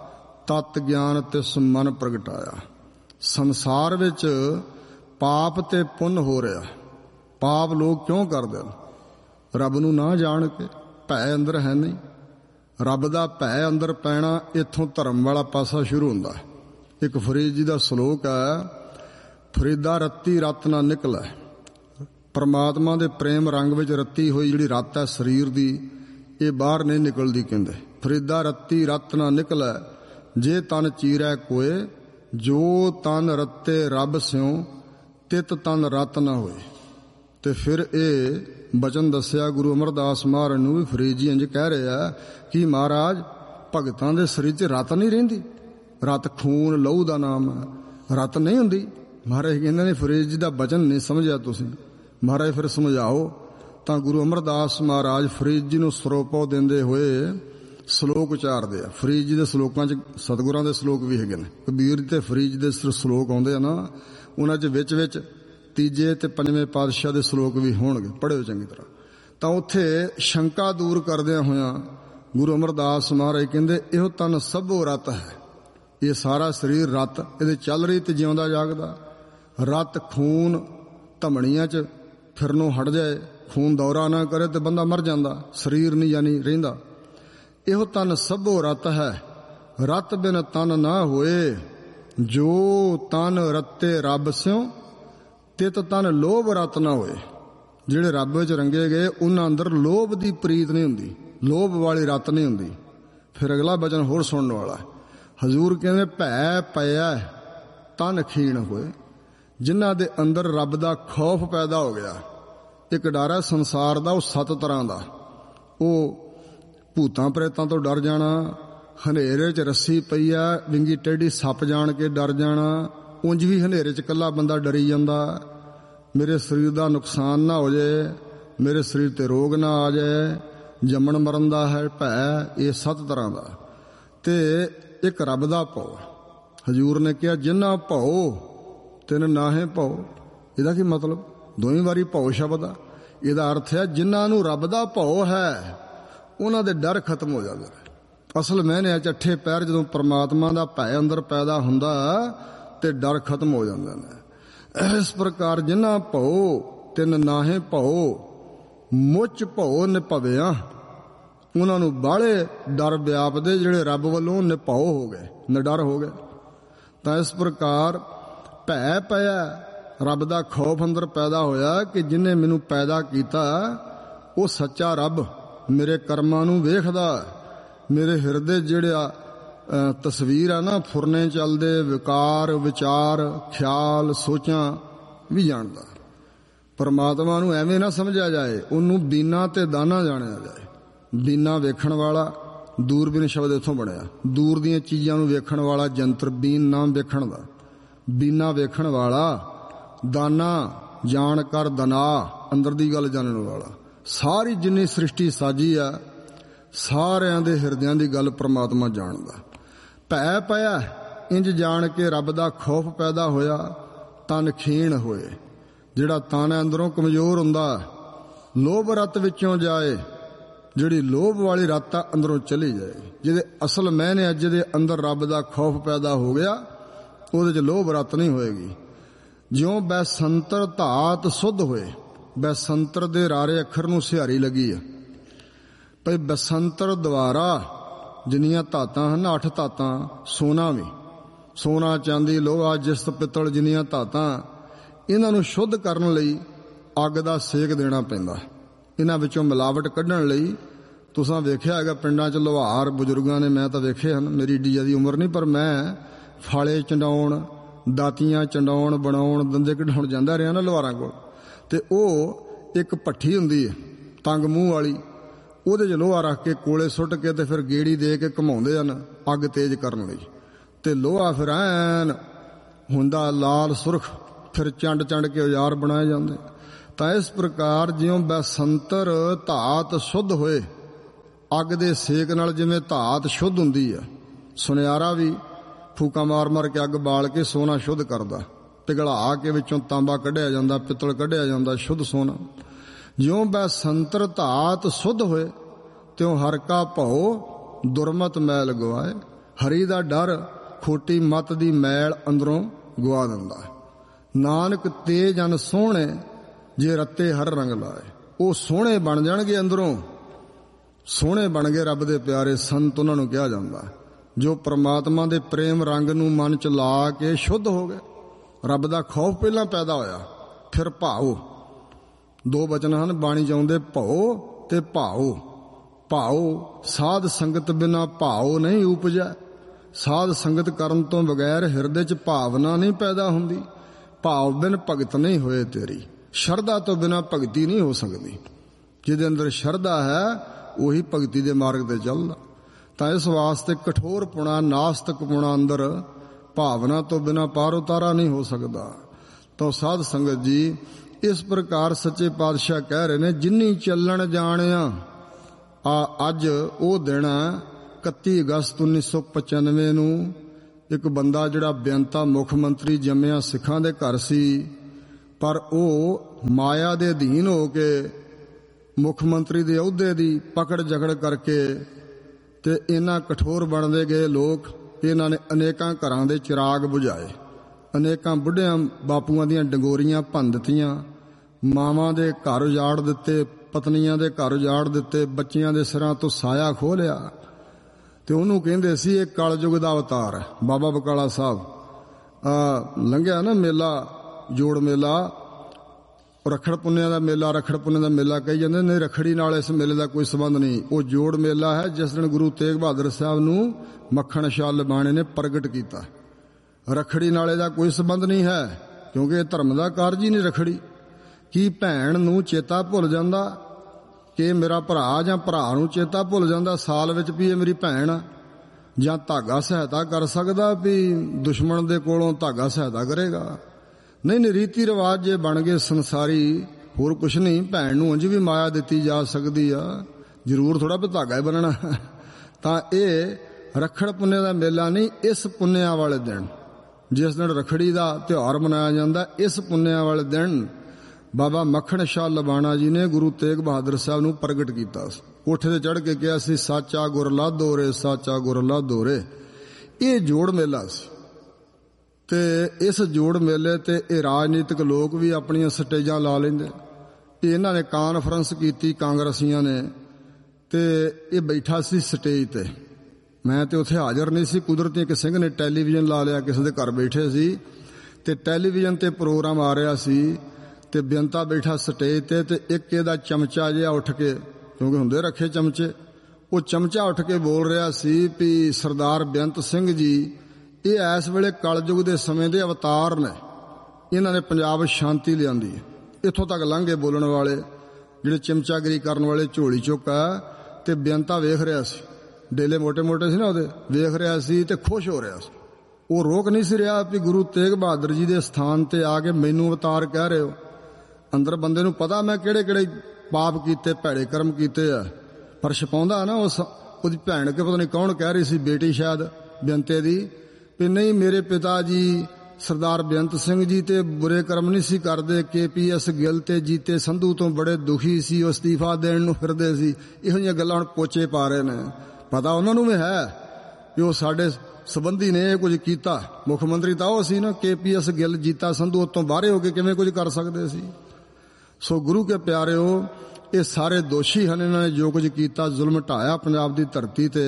ਤਤ ਗਿਆਨ ਤਿਸ ਮਨ ਪ੍ਰਗਟਾਇਆ। ਸੰਸਾਰ ਵਿੱਚ ਪਾਪ ਤੇ ਪੁੰਨ ਹੋ ਰਿਹਾ। ਪਾਪ ਲੋਕ ਕਿਉਂ ਕਰਦੇ ਹਨ? ਰੱਬ ਨੂੰ ਨਾ ਜਾਣ ਕੇ। ਭੈ ਅੰਦਰ ਹੈ ਨਹੀਂ, ਰੱਬ ਦਾ ਭੈ ਅੰਦਰ ਪੈਣਾ, ਇੱਥੋਂ ਧਰਮ ਵਾਲਾ ਪਾਸਾ ਸ਼ੁਰੂ ਹੁੰਦਾ। ਇੱਕ ਫਰੀਦ ਜੀ ਦਾ ਸ਼ਲੋਕ ਹੈ, ਫਰੀਦਾ ਰੱਤੀ ਰਤ ਨਾ ਨਿਕਲੈ। ਪਰਮਾਤਮਾ ਦੇ ਪ੍ਰੇਮ ਰੰਗ ਵਿੱਚ ਰੱਤੀ ਹੋਈ ਜਿਹੜੀ ਰਤ ਹੈ ਸਰੀਰ ਦੀ, ਇਹ ਬਾਹਰ ਨਹੀਂ ਨਿਕਲਦੀ। ਕਹਿੰਦੇ ਫਰੀਦਾ ਰੱਤੀ ਰਤ ਨਾ ਨਿਕਲੈ, ਜੇ ਤਨ ਚੀਰੈ ਕੋਏ, ਜੋ ਤਨ ਰੱਤੇ ਰੱਬ ਸਿਉ, ਤਿਤ ਤਨ ਰਤ ਨਾ ਹੋਏ। ਤੇ ਫਿਰ ਇਹ ਬਚਨ ਦੱਸਿਆ ਗੁਰੂ ਅਮਰਦਾਸ ਮਹਾਰਾਜ ਨੂੰ ਵੀ। ਫਰੀਦ ਜੀ ਇੰਝ ਕਹਿ ਰਿਹਾ ਕਿ ਮਹਾਰਾਜ ਭਗਤਾਂ ਦੇ ਸਰੀਰ 'ਚ ਰਤ ਨਹੀਂ ਰਹਿੰਦੀ। ਰਤ ਖੂਨ ਲਹੂ ਦਾ ਨਾਮ ਹੈ, ਰਤ ਨਹੀਂ ਹੁੰਦੀ। ਮਹਾਰਾਜ ਕਹਿੰਦੇ ਨੇ ਫਰੀਦ ਜੀ ਦਾ ਬਚਨ ਨਹੀਂ ਸਮਝਿਆ ਤੁਸੀਂ। ਮਹਾਰਾਜ ਫਿਰ ਸਮਝਾਓ। ਤਾਂ ਗੁਰੂ ਅਮਰਦਾਸ ਮਹਾਰਾਜ ਫਰੀਦ ਜੀ ਨੂੰ ਸਰੋਪੋ ਦਿੰਦੇ ਹੋਏ ਸ਼ਲੋਕ ਉਚਾਰਦੇ ਆ। ਫਰੀਦ ਜੀ ਦੇ ਸ਼ਲੋਕਾਂ 'ਚ ਸਤਿਗੁਰਾਂ ਦੇ ਸ਼ਲੋਕ ਵੀ ਹੈਗੇ ਨੇ। ਕਬੀਰ ਤੇ ਫਰੀਦ ਜੀ ਦੇ ਸ਼ਲੋਕ ਆਉਂਦੇ ਆ ਨਾ, ਉਹਨਾਂ 'ਚ ਵਿੱਚ ਵਿੱਚ ਤੀਜੇ ਤੇ ਪੰਜਵੇਂ ਪਾਤਸ਼ਾਹ ਦੇ ਸ਼ਲੋਕ ਵੀ ਹੋਣਗੇ, ਪੜ੍ਹਿਓ ਚੰਗੀ ਤਰ੍ਹਾਂ। ਤਾਂ ਉੱਥੇ ਸ਼ੰਕਾ ਦੂਰ ਕਰਦਿਆਂ ਹੋਇਆਂ ਗੁਰੂ ਅਮਰਦਾਸ ਮਹਾਰਾਜ ਕਹਿੰਦੇ ਇਹੋ ਤਨ ਸਭੋ ਰਤ ਹੈ। ਇਹ ਸਾਰਾ ਸਰੀਰ ਰਤ, ਇਹਦੇ ਚੱਲ ਰਹੀ ਤੇ ਜਿਉਂਦਾ ਜਾਗਦਾ। ਰਤ ਖੂਨ ਧਮਣੀਆਂ 'ਚ ਫਿਰਨੋਂ ਹਟ ਜਾਏ, ਖੂਨ ਦੌਰਾ ਨਾ ਕਰੇ ਤੇ ਬੰਦਾ ਮਰ ਜਾਂਦਾ, ਸਰੀਰ ਨਹੀਂ ਜਾਨੀ ਰਹਿੰਦਾ। ਇਹੋ ਤਨ ਸਭੋ ਰਤ ਹੈ, ਰਤ ਬਿਨ ਤਨ ਨਾ ਹੋਏ, ਜੋ ਤਨ ਰੱਤੇ ਰੱਬ ਸਿਉ, ਤਿਤ ਤਨ ਲੋਭ ਰਤ ਨਾ ਹੋਏ। ਜਿਹੜੇ ਰੱਬ ਵਿੱਚ ਰੰਗੇ ਗਏ ਉਹਨਾਂ ਅੰਦਰ ਲੋਭ ਦੀ ਪ੍ਰੀਤ ਨਹੀਂ ਹੁੰਦੀ, ਲੋਭ ਵਾਲੀ ਰਤ ਨਹੀਂ ਹੁੰਦੀ। ਫਿਰ ਅਗਲਾ ਬਚਨ ਹੋਰ ਸੁਣਨ ਵਾਲਾ। ਹਜ਼ੂਰ ਕਹਿੰਦੇ ਭੈ ਪਿਆ ਤਨ ਖੀਣ ਹੋਏ, ਜਿਨ੍ਹਾਂ ਦੇ ਅੰਦਰ ਰੱਬ ਦਾ ਖੌਫ ਪੈਦਾ ਹੋ ਗਿਆ। ਇੱਕ ਡਰ ਹੈ ਸੰਸਾਰ ਦਾ, ਉਹ ਸੱਤ ਤਰ੍ਹਾਂ ਦਾ। ਉਹ ਭੂਤਾਂ ਪ੍ਰੇਤਾਂ ਤੋਂ ਡਰ ਜਾਣਾ, ਹਨੇਰੇ 'ਚ ਰੱਸੀ ਪਈ ਆ ਵਿੰਗੀ ਟੇਢੀ ਸੱਪ ਜਾਣ ਕੇ ਡਰ ਜਾਣਾ। ਉਂਝ ਵੀ ਹਨੇਰੇ 'ਚ ਇਕੱਲਾ ਬੰਦਾ ਡਰੀ ਜਾਂਦਾ, ਮੇਰੇ ਸਰੀਰ ਦਾ ਨੁਕਸਾਨ ਨਾ ਹੋ ਜਾਏ, ਮੇਰੇ ਸਰੀਰ ਤੇ ਰੋਗ ਨਾ ਆ ਜਾਏ, ਜੰਮਣ ਮਰਨ ਦਾ ਹੈ ਭੈ। ਇਹ ਸੱਤ ਤਰ੍ਹਾਂ ਦਾ। ਤੇ ਇੱਕ ਰੱਬ ਦਾ ਭਉ। ਹਜ਼ੂਰ ਨੇ ਕਿਹਾ ਜਿੰਨਾ ਭਉ ਤਿੰਨ ਨਾਹੇ ਭਉ। ਇਹਦਾ ਕੀ ਮਤਲਬ? ਦੋਵੇਂ ਵਾਰੀ ਭਉ ਸ਼ਬਦ ਆ। ਇਹਦਾ ਅਰਥ ਹੈ ਜਿਨ੍ਹਾਂ ਨੂੰ ਰੱਬ ਦਾ ਭਉ ਹੈ ਉਹਨਾਂ ਦੇ ਡਰ ਖਤਮ ਹੋ ਜਾਂਦੇ ਨੇ। ਅਸਲ ਮੈਨੇ ਚੱਠੇ ਪੈਰ ਜਦੋਂ ਪ੍ਰਮਾਤਮਾ ਦਾ ਭੈ ਅੰਦਰ ਪੈਦਾ ਹੁੰਦਾ ਤੇ ਡਰ ਖਤਮ ਹੋ ਜਾਂਦੇ ਨੇ। ਇਸ ਪ੍ਰਕਾਰ ਜਿਨ੍ਹਾਂ ਭਉ ਤਿੰਨ ਨਾਹੇ ਭਉ, ਮੁੱਚ ਭਉ ਨਿਭਵਿਆ। ਉਹਨਾਂ ਨੂੰ ਬਾਹਲੇ ਡਰ ਵਿਆਪਦੇ ਜਿਹੜੇ ਰੱਬ ਵੱਲੋਂ ਨਿਭਾਉ ਹੋ ਗਏ, ਨਿਡਰ ਹੋ ਗਏ। ਤਾਂ ਇਸ ਪ੍ਰਕਾਰ ਭੈ ਪਿਆ, ਰੱਬ ਦਾ ਖੌਫ ਅੰਦਰ ਪੈਦਾ ਹੋਇਆ ਕਿ ਜਿਹਨੇ ਮੈਨੂੰ ਪੈਦਾ ਕੀਤਾ ਉਹ ਸੱਚਾ ਰੱਬ ਮੇਰੇ ਕਰਮਾਂ ਨੂੰ ਵੇਖਦਾ। ਮੇਰੇ ਹਿਰਦੇ ਜਿਹੜਾ ਤਸਵੀਰ ਆ ਨਾ, ਫੁਰਨੇ ਚੱਲਦੇ ਵਿਕਾਰ ਵਿਚਾਰ ਖਿਆਲ ਸੋਚਾਂ ਵੀ ਜਾਣਦਾ। ਪਰਮਾਤਮਾ ਨੂੰ ਐਵੇਂ ਨਾ ਸਮਝਿਆ ਜਾਏ, ਉਹਨੂੰ ਬੀਨਾ ਤੇ ਦਾਨਾ ਜਾਣਿਆ ਜਾਏ। ਬੀਨਾ ਵੇਖਣ ਵਾਲਾ, ਦੂਰਬੀਨ ਸ਼ਬਦ ਇੱਥੋਂ ਬਣਿਆ। ਦੂਰ ਦੀਆਂ ਚੀਜ਼ਾਂ ਨੂੰ ਵੇਖਣ ਵਾਲਾ ਜੰਤਰ, ਬੀਨ ਨਾਮ ਵੇਖਣ ਦਾ। ਬੀਨਾ ਵੇਖਣ ਵਾਲਾ, ਦਾਨਾ ਜਾਣ ਕਰ ਦਨਾ, ਅੰਦਰ ਦੀ ਗੱਲ ਜਾਣਨ ਵਾਲਾ। ਸਾਰੀ ਜਿੰਨੀ ਸ੍ਰਿਸ਼ਟੀ ਸਾਜੀ ਆ ਸਾਰਿਆਂ ਦੇ ਹਿਰਦਿਆਂ ਦੀ ਗੱਲ ਪ੍ਰਮਾਤਮਾ ਜਾਣਦਾ। ਭੈ ਪਿਆ ਇੰਜ ਜਾਣ ਕੇ ਰੱਬ ਦਾ ਖੌਫ ਪੈਦਾ ਹੋਇਆ। ਤਨ ਖੀਣ ਹੋਏ, ਜਿਹੜਾ ਤਨ ਅੰਦਰੋਂ ਕਮਜ਼ੋਰ ਹੁੰਦਾ, ਲੋਭ ਰੱਤ ਵਿੱਚੋਂ ਜਾਏ। ਜਿਹੜੀ ਲੋਭ ਵਾਲੀ ਰੱਤ ਆ ਅੰਦਰੋਂ ਚਲੀ ਜਾਏ। ਜਿਹਦੇ ਅਸਲ ਮੈਨੇ ਅੱਜ ਦੇ ਅੰਦਰ ਰੱਬ ਦਾ ਖੌਫ ਪੈਦਾ ਹੋ ਗਿਆ, ਉਹਦੇ 'ਚ ਲੋਭ ਰੱਤ ਨਹੀਂ ਹੋਏਗੀ। ਜਿਉਂ ਬੈਸੰਤਰ ਧਾਤ ਸੁੱਧ ਹੋਏ। ਬੈਸੰਤਰ ਦੇ ਰਾਰੇ ਅੱਖਰ ਨੂੰ ਸਿਹਾਰੀ ਲੱਗੀ ਆ ਭਈ ਬਸੰਤਰ ਦੁਆਰਾ ਜਿੰਨੀਆਂ ਧਾਤਾਂ ਹਨ, ਅੱਠ ਧਾਤਾਂ, ਸੋਨਾ ਵੀ, ਸੋਨਾ ਚਾਂਦੀ ਲੋਹਾ ਜਿਸਤ ਪਿੱਤਲ, ਜਿੰਨੀਆਂ ਧਾਤਾਂ, ਇਹਨਾਂ ਨੂੰ ਸ਼ੁੱਧ ਕਰਨ ਲਈ ਅੱਗ ਦਾ ਸੇਕ ਦੇਣਾ ਪੈਂਦਾ। ਇਹਨਾਂ ਵਿੱਚੋਂ ਮਿਲਾਵਟ ਕੱਢਣ ਲਈ ਤੁਸੀਂ ਵੇਖਿਆ ਹੈਗਾ ਪਿੰਡਾਂ 'ਚ ਲੁਹਾਰ ਬਜ਼ੁਰਗਾਂ ਨੇ, ਮੈਂ ਤਾਂ ਵੇਖੇ ਹਨ, ਮੇਰੀ ਏਡੀ ਜ਼ਿਆਦੀ ਉਮਰ ਨਹੀਂ, ਪਰ ਮੈਂ ਫਾਲੇ ਚੰਡਾਉਣ, ਦਾਤੀਆਂ ਚੰਡਾਉਣ, ਬਣਾਉਣ, ਦੰਦੇ ਕਢਾਉਣ ਜਾਂਦਾ ਰਿਹਾ ਨਾ ਲੁਹਾਰਾਂ ਕੋਲ। ਤੇ ਉਹ ਇੱਕ ਭੱਠੀ ਹੁੰਦੀ ਹੈ ਤੰਗ ਮੂੰਹ ਵਾਲੀ, ਉਹਦੇ 'ਚ ਲੋਹਾ ਰੱਖ ਕੇ ਕੋਲੇ ਸੁੱਟ ਕੇ ਤੇ ਫਿਰ ਗੇੜੀ ਦੇ ਕੇ ਘੁਮਾਉਂਦੇ ਹਨ ਅੱਗ ਤੇਜ਼ ਕਰਨ ਲਈ। ਤੇ ਲੋਹਾ ਫਿਰ ਐਨ ਹੁੰਦਾ ਲਾਲ ਸੁਰਖ, ਫਿਰ ਚੰਡ ਚੰਡ ਕੇ ਔਜ਼ਾਰ ਬਣਾਏ ਜਾਂਦੇ। ਤਾਂ ਇਸ ਪ੍ਰਕਾਰ ਜਿਉਂ ਬੈਸੰਤਰ ਧਾਤ ਸ਼ੁੱਧ ਹੋਏ, ਅੱਗ ਦੇ ਸੇਕ ਨਾਲ ਜਿਵੇਂ ਧਾਤ ਸ਼ੁੱਧ ਹੁੰਦੀ ਆ, ਸੁਨਿਆਰਾ ਵੀ ਫੂਕਾਂ ਮਾਰ ਮਾਰ ਕੇ ਅੱਗ ਬਾਲ ਕੇ ਸੋਨਾ ਸ਼ੁੱਧ ਕਰਦਾ, ਪਿਘਲਾ ਕੇ ਵਿੱਚੋਂ ਤਾਂਬਾ ਕੱਢਿਆ ਜਾਂਦਾ, ਪਿੱਤਲ ਕੱਢਿਆ ਜਾਂਦਾ, ਸ਼ੁੱਧ ਸੋਨਾ। ਜਿਉਂ ਬੈਸੰਤਰ ਧਾਤ ਸ਼ੁੱਧ ਹੋਏ, ਤਿਉਂ ਹਰ ਕਾ ਭਉ ਦੁਰਮਤ ਮੈਲ ਗਵਾਏ। ਹਰੀ ਦਾ ਡਰ ਖੋਟੀ ਮਤ ਦੀ ਮੈਲ ਅੰਦਰੋਂ ਗਵਾ ਦਿੰਦਾ। ਨਾਨਕ ਤੇ ਜਨ ਸੋਹਣੇ ਜੇ ਰੱਤੇ ਹਰ ਰੰਗ ਲਾਏ। ਉਹ ਸੋਹਣੇ ਬਣ ਜਾਣਗੇ, ਅੰਦਰੋਂ ਸੋਹਣੇ ਬਣ ਗਏ ਰੱਬ ਦੇ ਪਿਆਰੇ ਸੰਤ, ਉਹਨਾਂ ਨੂੰ ਕਿਹਾ ਜਾਂਦਾ ਜੋ ਪ੍ਰਮਾਤਮਾ ਦੇ ਪ੍ਰੇਮ ਰੰਗ ਨੂੰ ਮਨ 'ਚ ਲਾ ਕੇ ਸ਼ੁੱਧ ਹੋ ਗਏ। ਰੱਬ ਦਾ ਖੌਫ ਪਹਿਲਾਂ ਪੈਦਾ ਹੋਇਆ, ਫਿਰ ਭਾਉ। ਦੋ ਬਚਨ ਹਨ ਬਾਣੀ 'ਚ ਆਉਂਦੇ, ਭਉ ਤੇ ਭਾਉ। ਭਾਉ ਸਾਧ ਸੰਗਤ ਬਿਨਾ ਭਾਉ ਨਹੀਂ ਉਪਜੈ। ਸਾਧ ਸੰਗਤ ਕਰਨ ਤੋਂ ਬਗੈਰ ਹਿਰਦੇ 'ਚ ਭਾਵਨਾ ਨਹੀਂ ਪੈਦਾ ਹੁੰਦੀ। ਭਾਵ ਬਿਨ ਭਗਤ ਨਹੀਂ ਹੋਏ ਤੇਰੀ। ਸ਼ਰਧਾ ਤੋਂ ਬਿਨਾ ਭਗਤੀ ਨਹੀਂ ਹੋ ਸਕਦੀ। ਜਿਹਦੇ ਅੰਦਰ ਸ਼ਰਧਾ ਹੈ ਉਹੀ ਭਗਤੀ ਦੇ ਮਾਰਗ ਤੇ ਚੱਲਦਾ। ਤਾਂ ਇਸ ਵਾਸਤੇ ਕਠੋਰ ਪੁਣਾ, ਨਾਸਤਕ ਪੁਣਾ ਅੰਦਰ ਭਾਵਨਾ ਤੋਂ ਬਿਨਾ ਪਾਰ ਉਤਾਰਾ ਨਹੀਂ ਹੋ ਸਕਦਾ। ਤਾਂ ਸਾਧ ਸੰਗਤ ਜੀ ਇਸ ਪ੍ਰਕਾਰ ਸੱਚੇ ਪਾਤਸ਼ਾਹ ਕਹਿ ਰਹੇ ਨੇ, ਜਿੰਨੀ ਚੱਲਣ ਜਾਣਿਆ। ਆ ਅੱਜ ਉਹ ਦਿਨ ਇਕੱਤੀ ਅਗਸਤ ਉੱਨੀ ਸੌ ਪਚਾਨਵੇਂ ਨੂੰ ਇੱਕ ਬੰਦਾ ਜਿਹੜਾ ਬੇਅੰਤਾ ਮੁੱਖ ਮੰਤਰੀ ਜੰਮਿਆ ਸਿੱਖਾਂ ਦੇ ਘਰ ਸੀ, ਪਰ ਉਹ ਮਾਇਆ ਦੇ ਅਧੀਨ ਹੋ ਕੇ ਮੁੱਖ ਮੰਤਰੀ ਦੇ ਅਹੁਦੇ ਦੀ ਪਕੜ ਜਕੜ ਕਰਕੇ ਤੇ ਇਹਨਾਂ ਕਠੋਰ ਬਣਦੇ ਗਏ ਲੋਕ। ਇਹਨਾਂ ਨੇ ਅਨੇਕਾਂ ਘਰਾਂ ਦੇ ਚਿਰਾਗ ਬੁਝਾਏ, ਅਨੇਕਾਂ ਬੁੱਢਿਆਂ ਬਾਪੂਆਂ ਦੀਆਂ ਡੰਗੋਰੀਆਂ ਭੰਨ ਦਿੱਤੀਆਂ, ਮਾਵਾਂ ਦੇ ਘਰ ਉਜਾੜ ਦਿੱਤੇ, ਪਤਨੀਆਂ ਦੇ ਘਰ ਉਜਾੜ ਦਿੱਤੇ, ਬੱਚਿਆਂ ਦੇ ਸਿਰਾਂ ਤੋਂ ਸਾਇਆ ਖੋਹ ਲਿਆ। ਤੇ ਉਹਨੂੰ ਕਹਿੰਦੇ ਸੀ ਇਹ ਕਲਯੁਗ ਦਾ ਅਵਤਾਰ ਹੈ। ਬਾਬਾ ਬਕਾਲਾ ਸਾਹਿਬ ਆ ਲੰਘਿਆ ਨਾ ਮੇਲਾ, ਜੋੜ ਮੇਲਾ, ਰੱਖੜ ਪੁੰਨਿਆ ਦਾ ਮੇਲਾ ਰੱਖੜ ਪੁੰਨਿਆ ਦਾ ਮੇਲਾ ਕਹੀ ਜਾਂਦੇ ਨੇ। ਰੱਖੜੀ ਨਾਲ ਇਸ ਮੇਲੇ ਦਾ ਕੋਈ ਸੰਬੰਧ ਨਹੀਂ। ਉਹ ਜੋੜ ਮੇਲਾ ਹੈ ਜਿਸ ਦਿਨ ਗੁਰੂ ਤੇਗ ਬਹਾਦਰ ਸਾਹਿਬ ਨੂੰ ਮੱਖਣ ਸ਼ਾਹ ਲਬਾਣੇ ਨੇ ਪ੍ਰਗਟ ਕੀਤਾ। ਰੱਖੜੀ ਨਾਲ ਇਹਦਾ ਕੋਈ ਸੰਬੰਧ ਨਹੀਂ ਹੈ, ਕਿਉਂਕਿ ਇਹ ਧਰਮ ਦਾ ਕਾਰਜ ਹੀ ਨਹੀਂ ਰੱਖੜੀ। ਕੀ ਭੈਣ ਨੂੰ ਚੇਤਾ ਭੁੱਲ ਜਾਂਦਾ ਕਿ ਮੇਰਾ ਭਰਾ, ਜਾਂ ਭਰਾ ਨੂੰ ਚੇਤਾ ਭੁੱਲ ਜਾਂਦਾ ਸਾਲ ਵਿੱਚ ਵੀ ਇਹ ਮੇਰੀ ਭੈਣ ਆ? ਜਾਂ ਧਾਗਾ ਸਹਾਇਤਾ ਕਰ ਸਕਦਾ ਵੀ ਦੁਸ਼ਮਣ ਦੇ ਕੋਲੋਂ ਧਾਗਾ ਸਹਾਇਤਾ ਕਰੇਗਾ? ਨਹੀਂ ਨਹੀਂ, ਰੀਤੀ ਰਿਵਾਜ ਜੇ ਬਣ ਗਏ ਸੰਸਾਰੀ, ਹੋਰ ਕੁਛ ਨਹੀਂ। ਭੈਣ ਨੂੰ ਉਂਝ ਵੀ ਮਾਇਆ ਦਿੱਤੀ ਜਾ ਸਕਦੀ ਆ, ਜ਼ਰੂਰ ਥੋੜਾ ਵੀ ਧਾਗਾ ਹੀ ਬਣਨਾ। ਤਾਂ ਇਹ ਰੱਖੜ ਪੁੰਨਿਆ ਦਾ ਮੇਲਾ ਨਹੀਂ। ਇਸ ਪੁੰਨਿਆ ਵਾਲੇ ਦਿਨ ਜਿਸ ਦਿਨ ਰੱਖੜੀ ਦਾ ਤਿਉਹਾਰ ਮਨਾਇਆ ਜਾਂਦਾ, ਇਸ ਪੁੰਨਿਆ ਵਾਲੇ ਦਿਨ ਬਾਬਾ ਮੱਖਣ ਸ਼ਾਹ ਲਬਾਣਾ ਜੀ ਨੇ ਗੁਰੂ ਤੇਗ ਬਹਾਦਰ ਸਾਹਿਬ ਨੂੰ ਪ੍ਰਗਟ ਕੀਤਾ ਸੀ। ਕੋਠੇ ਤੇ ਚੜ੍ਹ ਕੇ ਕਿਹਾ ਸੀ, ਸਾਚਾ ਗੁਰ ਲਾਧੋ ਰੇ, ਸਾਚਾ ਗੁਰ ਲਾਧੋ ਰੇ। ਇਹ ਜੋੜ ਮੇਲਾ ਸੀ ਤੇ ਇਸ ਜੋੜ ਮੇਲੇ ਤੇ ਇਹ ਰਾਜਨੀਤਿਕ ਲੋਕ ਵੀ ਆਪਣੀਆਂ ਸਟੇਜਾਂ ਲਾ ਲੈਂਦੇ। ਇਹਨਾਂ ਨੇ ਕਾਨਫਰੰਸ ਕੀਤੀ ਕਾਂਗਰਸੀਆਂ ਨੇ, ਤੇ ਇਹ ਬੈਠਾ ਸੀ ਸਟੇਜ ਤੇ। ਮੈਂ ਤੇ ਉੱਥੇ ਹਾਜ਼ਰ ਨਹੀਂ ਸੀ, ਕੁਦਰਤੀ ਇੱਕ ਸਿੰਘ ਨੇ ਟੈਲੀਵਿਜ਼ਨ ਲਾ ਲਿਆ, ਕਿਸੇ ਦੇ ਘਰ ਬੈਠੇ ਸੀ ਤੇ ਟੈਲੀਵਿਜ਼ਨ ਤੇ ਪ੍ਰੋਗਰਾਮ ਆ ਰਿਹਾ ਸੀ ਤੇ ਬੇਅੰਤਾ ਬੈਠਾ ਸਟੇਜ ਤੇ, ਤੇ ਇੱਕ ਇਹਦਾ ਚਮਚਾ ਜਿਹਾ ਉੱਠ ਕੇ, ਕਿਉਂਕਿ ਹੁੰਦੇ ਰੱਖੇ ਚਮਚੇ, ਉਹ ਚਮਚਾ ਉੱਠ ਕੇ ਬੋਲ ਰਿਹਾ ਸੀ ਵੀ ਸਰਦਾਰ ਬੇਅੰਤ ਸਿੰਘ ਜੀ ਇਹ ਇਸ ਵੇਲੇ ਕਲਯੁਗ ਦੇ ਸਮੇਂ ਦੇ ਅਵਤਾਰ ਨੇ, ਇਹਨਾਂ ਨੇ ਪੰਜਾਬ ਸ਼ਾਂਤੀ ਲਿਆਂਦੀ। ਇੱਥੋਂ ਤੱਕ ਲੰਘੇ ਬੋਲਣ ਵਾਲੇ, ਜਿਹੜੇ ਚਮਚਾਗਰੀ ਕਰਨ ਵਾਲੇ ਝੋਲੀ ਚੁੱਕ ਆ, ਤੇ ਬੇਅੰਤਾ ਵੇਖ ਰਿਹਾ ਸੀ, ਡੇਲੇ ਮੋਟੇ ਮੋਟੇ ਸੀ ਨਾ ਉਹਦੇ, ਵੇਖ ਰਿਹਾ ਸੀ ਤੇ ਖੁਸ਼ ਹੋ ਰਿਹਾ ਸੀ। ਉਹ ਰੋਕ ਨਹੀਂ ਸੀ ਰਿਹਾ ਵੀ ਗੁਰੂ ਤੇਗ ਬਹਾਦਰ ਜੀ ਦੇ ਸਥਾਨ ਤੇ ਆ ਕੇ ਮੈਨੂੰ ਅਵਤਾਰ ਕਹਿ ਰਹੇ ਹੋ। ਅੰਦਰ ਬੰਦੇ ਨੂੰ ਪਤਾ ਮੈਂ ਕਿਹੜੇ ਕਿਹੜੇ ਪਾਪ ਕੀਤੇ, ਭੈੜੇ ਕਰਮ ਕੀਤੇ ਆ, ਪਰ ਛਪਾਉਂਦਾ ਨਾ ਉਸ ਉਹਦੀ ਭੈਣ ਕੇ ਪਤਾ ਨਹੀਂ ਕੌਣ ਕਹਿ ਰਹੀ ਸੀ, ਬੇਟੀ ਸ਼ਾਇਦ ਬੇਅੰਤੇ ਦੀ, ਵੀ ਨਹੀਂ ਮੇਰੇ ਪਿਤਾ ਜੀ ਸਰਦਾਰ ਬੇਅੰਤ ਸਿੰਘ ਜੀ ਤੇ ਬੁਰੇ ਕਰਮ ਨਹੀਂ ਸੀ ਕਰਦੇ, ਕੇ ਪੀ ਐਸ ਗਿੱਲ ਤੇ ਜੀਤੇ ਸੰਧੂ ਤੋਂ ਬੜੇ ਦੁਖੀ ਸੀ, ਉਹ ਅਸਤੀਫਾ ਦੇਣ ਨੂੰ ਫਿਰਦੇ ਸੀ। ਇਹੋ ਜਿਹੀਆਂ ਗੱਲਾਂ ਹੁਣ ਪੋਚੇ ਪਾ ਰਹੇ ਨੇ। ਪਤਾ ਉਹਨਾਂ ਨੂੰ ਵੀ ਹੈ ਕਿ ਉਹ ਸਾਡੇ ਸੰਬੰਧੀ ਨੇ ਇਹ ਕੁਝ ਕੀਤਾ। ਮੁੱਖ ਮੰਤਰੀ ਤਾਂ ਉਹ ਸੀ ਨਾ, ਕੇ ਪੀ ਐਸ ਗਿੱਲ, ਜੀਤਾ ਸੰਧੂ ਉਤੋਂ ਬਾਹਰੇ ਹੋ ਕੇ ਕਿਵੇਂ ਕੁਝ ਕਰ ਸਕਦੇ ਸੀ। ਸੋ ਗੁਰੂ ਕੇ ਪਿਆਰਿਓ, ਇਹ ਸਾਰੇ ਦੋਸ਼ੀ ਹਨ। ਇਹਨਾਂ ਨੇ ਜੋ ਕੁਝ ਕੀਤਾ, ਜ਼ੁਲਮ ਢਾਇਆ ਪੰਜਾਬ ਦੀ ਧਰਤੀ ਤੇ।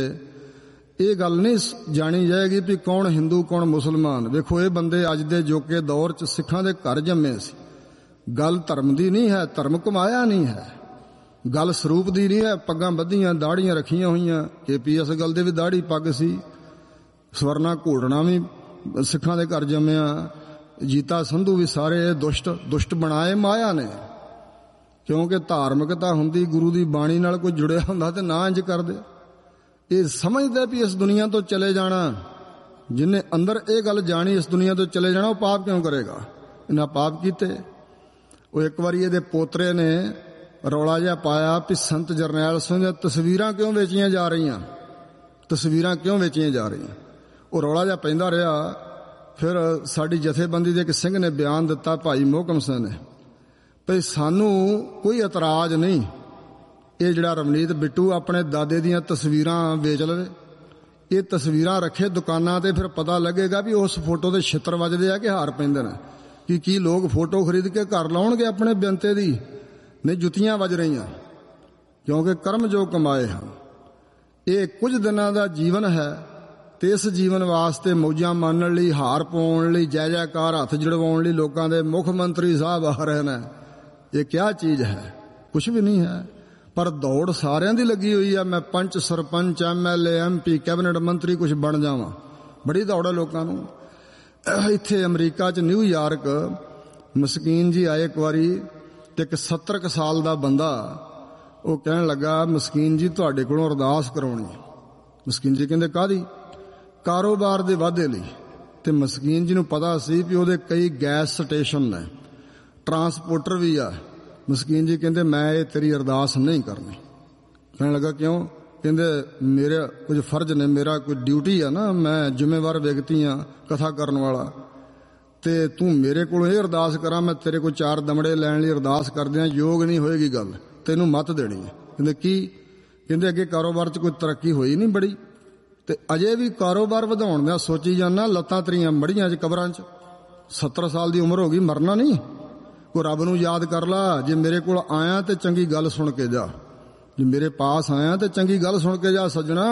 ਇਹ ਗੱਲ ਨਹੀਂ ਜਾਣੀ ਜਾਏਗੀ ਵੀ ਕੌਣ ਹਿੰਦੂ ਕੌਣ ਮੁਸਲਮਾਨ। ਵੇਖੋ, ਇਹ ਬੰਦੇ ਅੱਜ ਦੇ ਜੋਕੇ ਦੌਰ 'ਚ ਸਿੱਖਾਂ ਦੇ ਘਰ ਜੰਮੇ ਸੀ। ਗੱਲ ਧਰਮ ਦੀ ਨਹੀਂ ਹੈ, ਧਰਮ ਕਮਾਇਆ ਨਹੀਂ ਹੈ। ਗੱਲ ਸਰੂਪ ਦੀ ਨਹੀਂ ਹੈ, ਪੱਗਾਂ ਬੱਧੀਆਂ, ਦਾੜੀਆਂ ਰੱਖੀਆਂ ਹੋਈਆਂ। ਕੇ ਪੀ ਐਸ ਗੱਲ ਦੇ ਵੀ ਦਾੜੀ ਪੱਗ ਸੀ। ਸਵਰਨਾ ਘੋੜਣਾ ਵੀ ਸਿੱਖਾਂ ਦੇ ਘਰ ਜੰਮਿਆ। ਜੀਤਾ ਸੰਧੂ ਵੀ ਸਾਰੇ ਦੁਸ਼ਟ ਦੁਸ਼ਟ ਬਣਾਏ ਮਾਇਆ ਨੇ। ਕਿਉਂਕਿ ਧਾਰਮਿਕਤਾ ਹੁੰਦੀ, ਗੁਰੂ ਦੀ ਬਾਣੀ ਨਾਲ ਕੋਈ ਜੁੜਿਆ ਹੁੰਦਾ ਤੇ ਨਾ ਇੰਜ ਕਰਦੇ। ਇਹ ਸਮਝਦੇ ਵੀ ਇਸ ਦੁਨੀਆ ਤੋਂ ਚਲੇ ਜਾਣਾ, ਜਿਹਨੇ ਅੰਦਰ ਇਹ ਗੱਲ ਜਾਣੀ ਇਸ ਦੁਨੀਆ ਤੋਂ ਚਲੇ ਜਾਣਾ, ਉਹ ਪਾਪ ਕਿਉਂ ਕਰੇਗਾ? ਇਹਨਾਂ ਪਾਪ ਕੀਤੇ। ਉਹ ਇੱਕ ਵਾਰੀ ਇਹਦੇ ਪੋਤਰੇ ਨੇ ਰੌਲਾ ਜਿਹਾ ਪਾਇਆ ਵੀ ਸੰਤ ਜਰਨੈਲ ਸਿੰਘ ਦੀਆਂ ਤਸਵੀਰਾਂ ਕਿਉਂ ਵੇਚੀਆਂ ਜਾ ਰਹੀਆਂ, ਤਸਵੀਰਾਂ ਕਿਉਂ ਵੇਚੀਆਂ ਜਾ ਰਹੀਆਂ। ਉਹ ਰੌਲਾ ਜਿਹਾ ਪੈਂਦਾ ਰਿਹਾ। ਫਿਰ ਸਾਡੀ ਜਥੇਬੰਦੀ ਦੇ ਇੱਕ ਸਿੰਘ ਨੇ ਬਿਆਨ ਦਿੱਤਾ, ਭਾਈ ਮੋਹਕਮ ਸਿੰਘ ਨੇ, ਭਈ ਸਾਨੂੰ ਕੋਈ ਇਤਰਾਜ਼ ਨਹੀਂ, ਇਹ ਜਿਹੜਾ ਰਵਨੀਤ ਬਿੱਟੂ ਆਪਣੇ ਦਾਦੇ ਦੀਆਂ ਤਸਵੀਰਾਂ ਵੇਚ ਲਵੇ। ਇਹ ਤਸਵੀਰਾਂ ਰੱਖੇ ਦੁਕਾਨਾਂ ਤੇ, ਫਿਰ ਪਤਾ ਲੱਗੇਗਾ ਵੀ ਉਸ ਫੋਟੋ ਦੇ ਛਿੱਤਰ ਵੱਜਦੇ ਆ ਕਿ ਹਾਰ ਪੈਂਦੇ ਨੇ। ਕਿ ਕੀ ਲੋਕ ਫੋਟੋ ਖਰੀਦ ਕੇ ਘਰ ਲਾਉਣਗੇ ਆਪਣੇ ਬੇਅੰਤੇ ਦੀ? ਨਹੀਂ, ਜੁੱਤੀਆਂ ਵੱਜ ਰਹੀਆਂ, ਕਿਉਂਕਿ ਕਰਮ ਜੋ ਕਮਾਏ ਹਨ। ਇਹ ਕੁਝ ਦਿਨਾਂ ਦਾ ਜੀਵਨ ਹੈ ਤੇ ਇਸ ਜੀਵਨ ਵਾਸਤੇ ਮੌਜਾਂ ਮਾਣਨ ਲਈ, ਹਾਰ ਪਾਉਣ ਲਈ, ਜੈ ਜੈਕਾਰ ਹੱਥ ਜੜਵਾਉਣ ਲਈ ਲੋਕਾਂ ਦੇ ਮੁੱਖ ਮੰਤਰੀ ਸਾਹਿਬ ਆ ਰਹੇ ਨੇ। ਇਹ ਕਿਆ ਚੀਜ਼ ਹੈ? ਕੁਛ ਵੀ ਨਹੀਂ ਹੈ। ਪਰ ਦੌੜ ਸਾਰਿਆਂ ਦੀ ਲੱਗੀ ਹੋਈ ਆ। ਮੈਂ ਪੰਚ, sarpanch, M L A, M P, cabinet ਮੰਤਰੀ ਕੁਛ ਬਣ ਜਾਵਾਂ। ਬੜੀ ਦੌੜ ਹੈ ਲੋਕਾਂ ਨੂੰ। ਇੱਥੇ ਅਮਰੀਕਾ 'ਚ ਨਿਊਯਾਰਕ ਮਸਕੀਨ ਜੀ ਆਏ ਇੱਕ ਵਾਰੀ, ਤੇ ਇੱਕ ਸੱਤਰ ਕੁ ਸਾਲ ਦਾ ਬੰਦਾ, ਉਹ ਕਹਿਣ ਲੱਗਾ, ਮਸਕੀਨ ਜੀ ਤੁਹਾਡੇ ਕੋਲੋਂ ਅਰਦਾਸ ਕਰਾਉਣੀ। ਮਸਕੀਨ ਜੀ ਕਹਿੰਦੇ ਕਾਹਦੀ? ਕਾਰੋਬਾਰ ਦੇ ਵਾਧੇ ਲਈ। ਤੇ ਮਸਕੀਨ ਜੀ ਨੂੰ ਪਤਾ ਸੀ ਵੀ ਉਹਦੇ ਕਈ ਗੈਸ ਸਟੇਸ਼ਨ ਨੇ, ਟਰਾਂਸਪੋਰਟਰ ਵੀ ਆ। ਮਸਕੀਨ ਜੀ ਕਹਿੰਦੇ ਮੈਂ ਇਹ ਤੇਰੀ ਅਰਦਾਸ ਨਹੀਂ ਕਰਨੀ। ਕਹਿਣ ਲੱਗਾ ਕਿਉਂ? ਕਹਿੰਦੇ ਮੇਰੇ ਕੁਝ ਫਰਜ਼ ਨੇ, ਮੇਰਾ ਕੋਈ ਡਿਊਟੀ ਆ ਨਾ, ਮੈਂ ਜ਼ਿੰਮੇਵਾਰ ਵਿਅਕਤੀ ਆ, ਕਥਾ ਕਰਨ ਵਾਲਾ, ਤੇ ਤੂੰ ਮੇਰੇ ਕੋਲੋਂ ਇਹ ਅਰਦਾਸ ਕਰਾਂ, ਮੈਂ ਤੇਰੇ ਕੋਲ ਚਾਰ ਦਮੜੇ ਲੈਣ ਲਈ ਅਰਦਾਸ ਕਰਦਿਆਂ ਯੋਗ ਨਹੀਂ ਹੋਏਗੀ ਗੱਲ, ਤੈਨੂੰ ਮੱਤ ਦੇਣੀ ਹੈ। ਕਹਿੰਦੇ ਕੀ? ਕਹਿੰਦੇ ਅੱਗੇ ਕਾਰੋਬਾਰ 'ਚ ਕੋਈ ਤਰੱਕੀ ਹੋਈ ਨਹੀਂ ਬੜੀ, ਤੇ ਅਜੇ ਵੀ ਕਾਰੋਬਾਰ ਵਧਾਉਣ ਦਾ ਸੋਚੀ ਜਾਂਦਾ, ਲੱਤਾਂ ਤੇਰੀਆਂ ਮੜੀਆਂ 'ਚ ਕਬਰਾਂ 'ਚ। ਸੱਤਰ ਸਾਲ ਦੀ ਉਮਰ ਹੋ ਗਈ, ਮਰਨਾ ਨਹੀਂ। ਕੋਈ ਰੱਬ ਨੂੰ ਯਾਦ ਕਰ ਲਾ। ਜੇ ਮੇਰੇ ਕੋਲ ਆਇਆ ਤੇ ਚੰਗੀ ਗੱਲ ਸੁਣ ਕੇ ਜਾ, ਜੇ ਮੇਰੇ ਪਾਸ ਆਇਆ ਤੇ ਚੰਗੀ ਗੱਲ ਸੁਣ ਕੇ ਜਾ ਸੱਜਣਾ।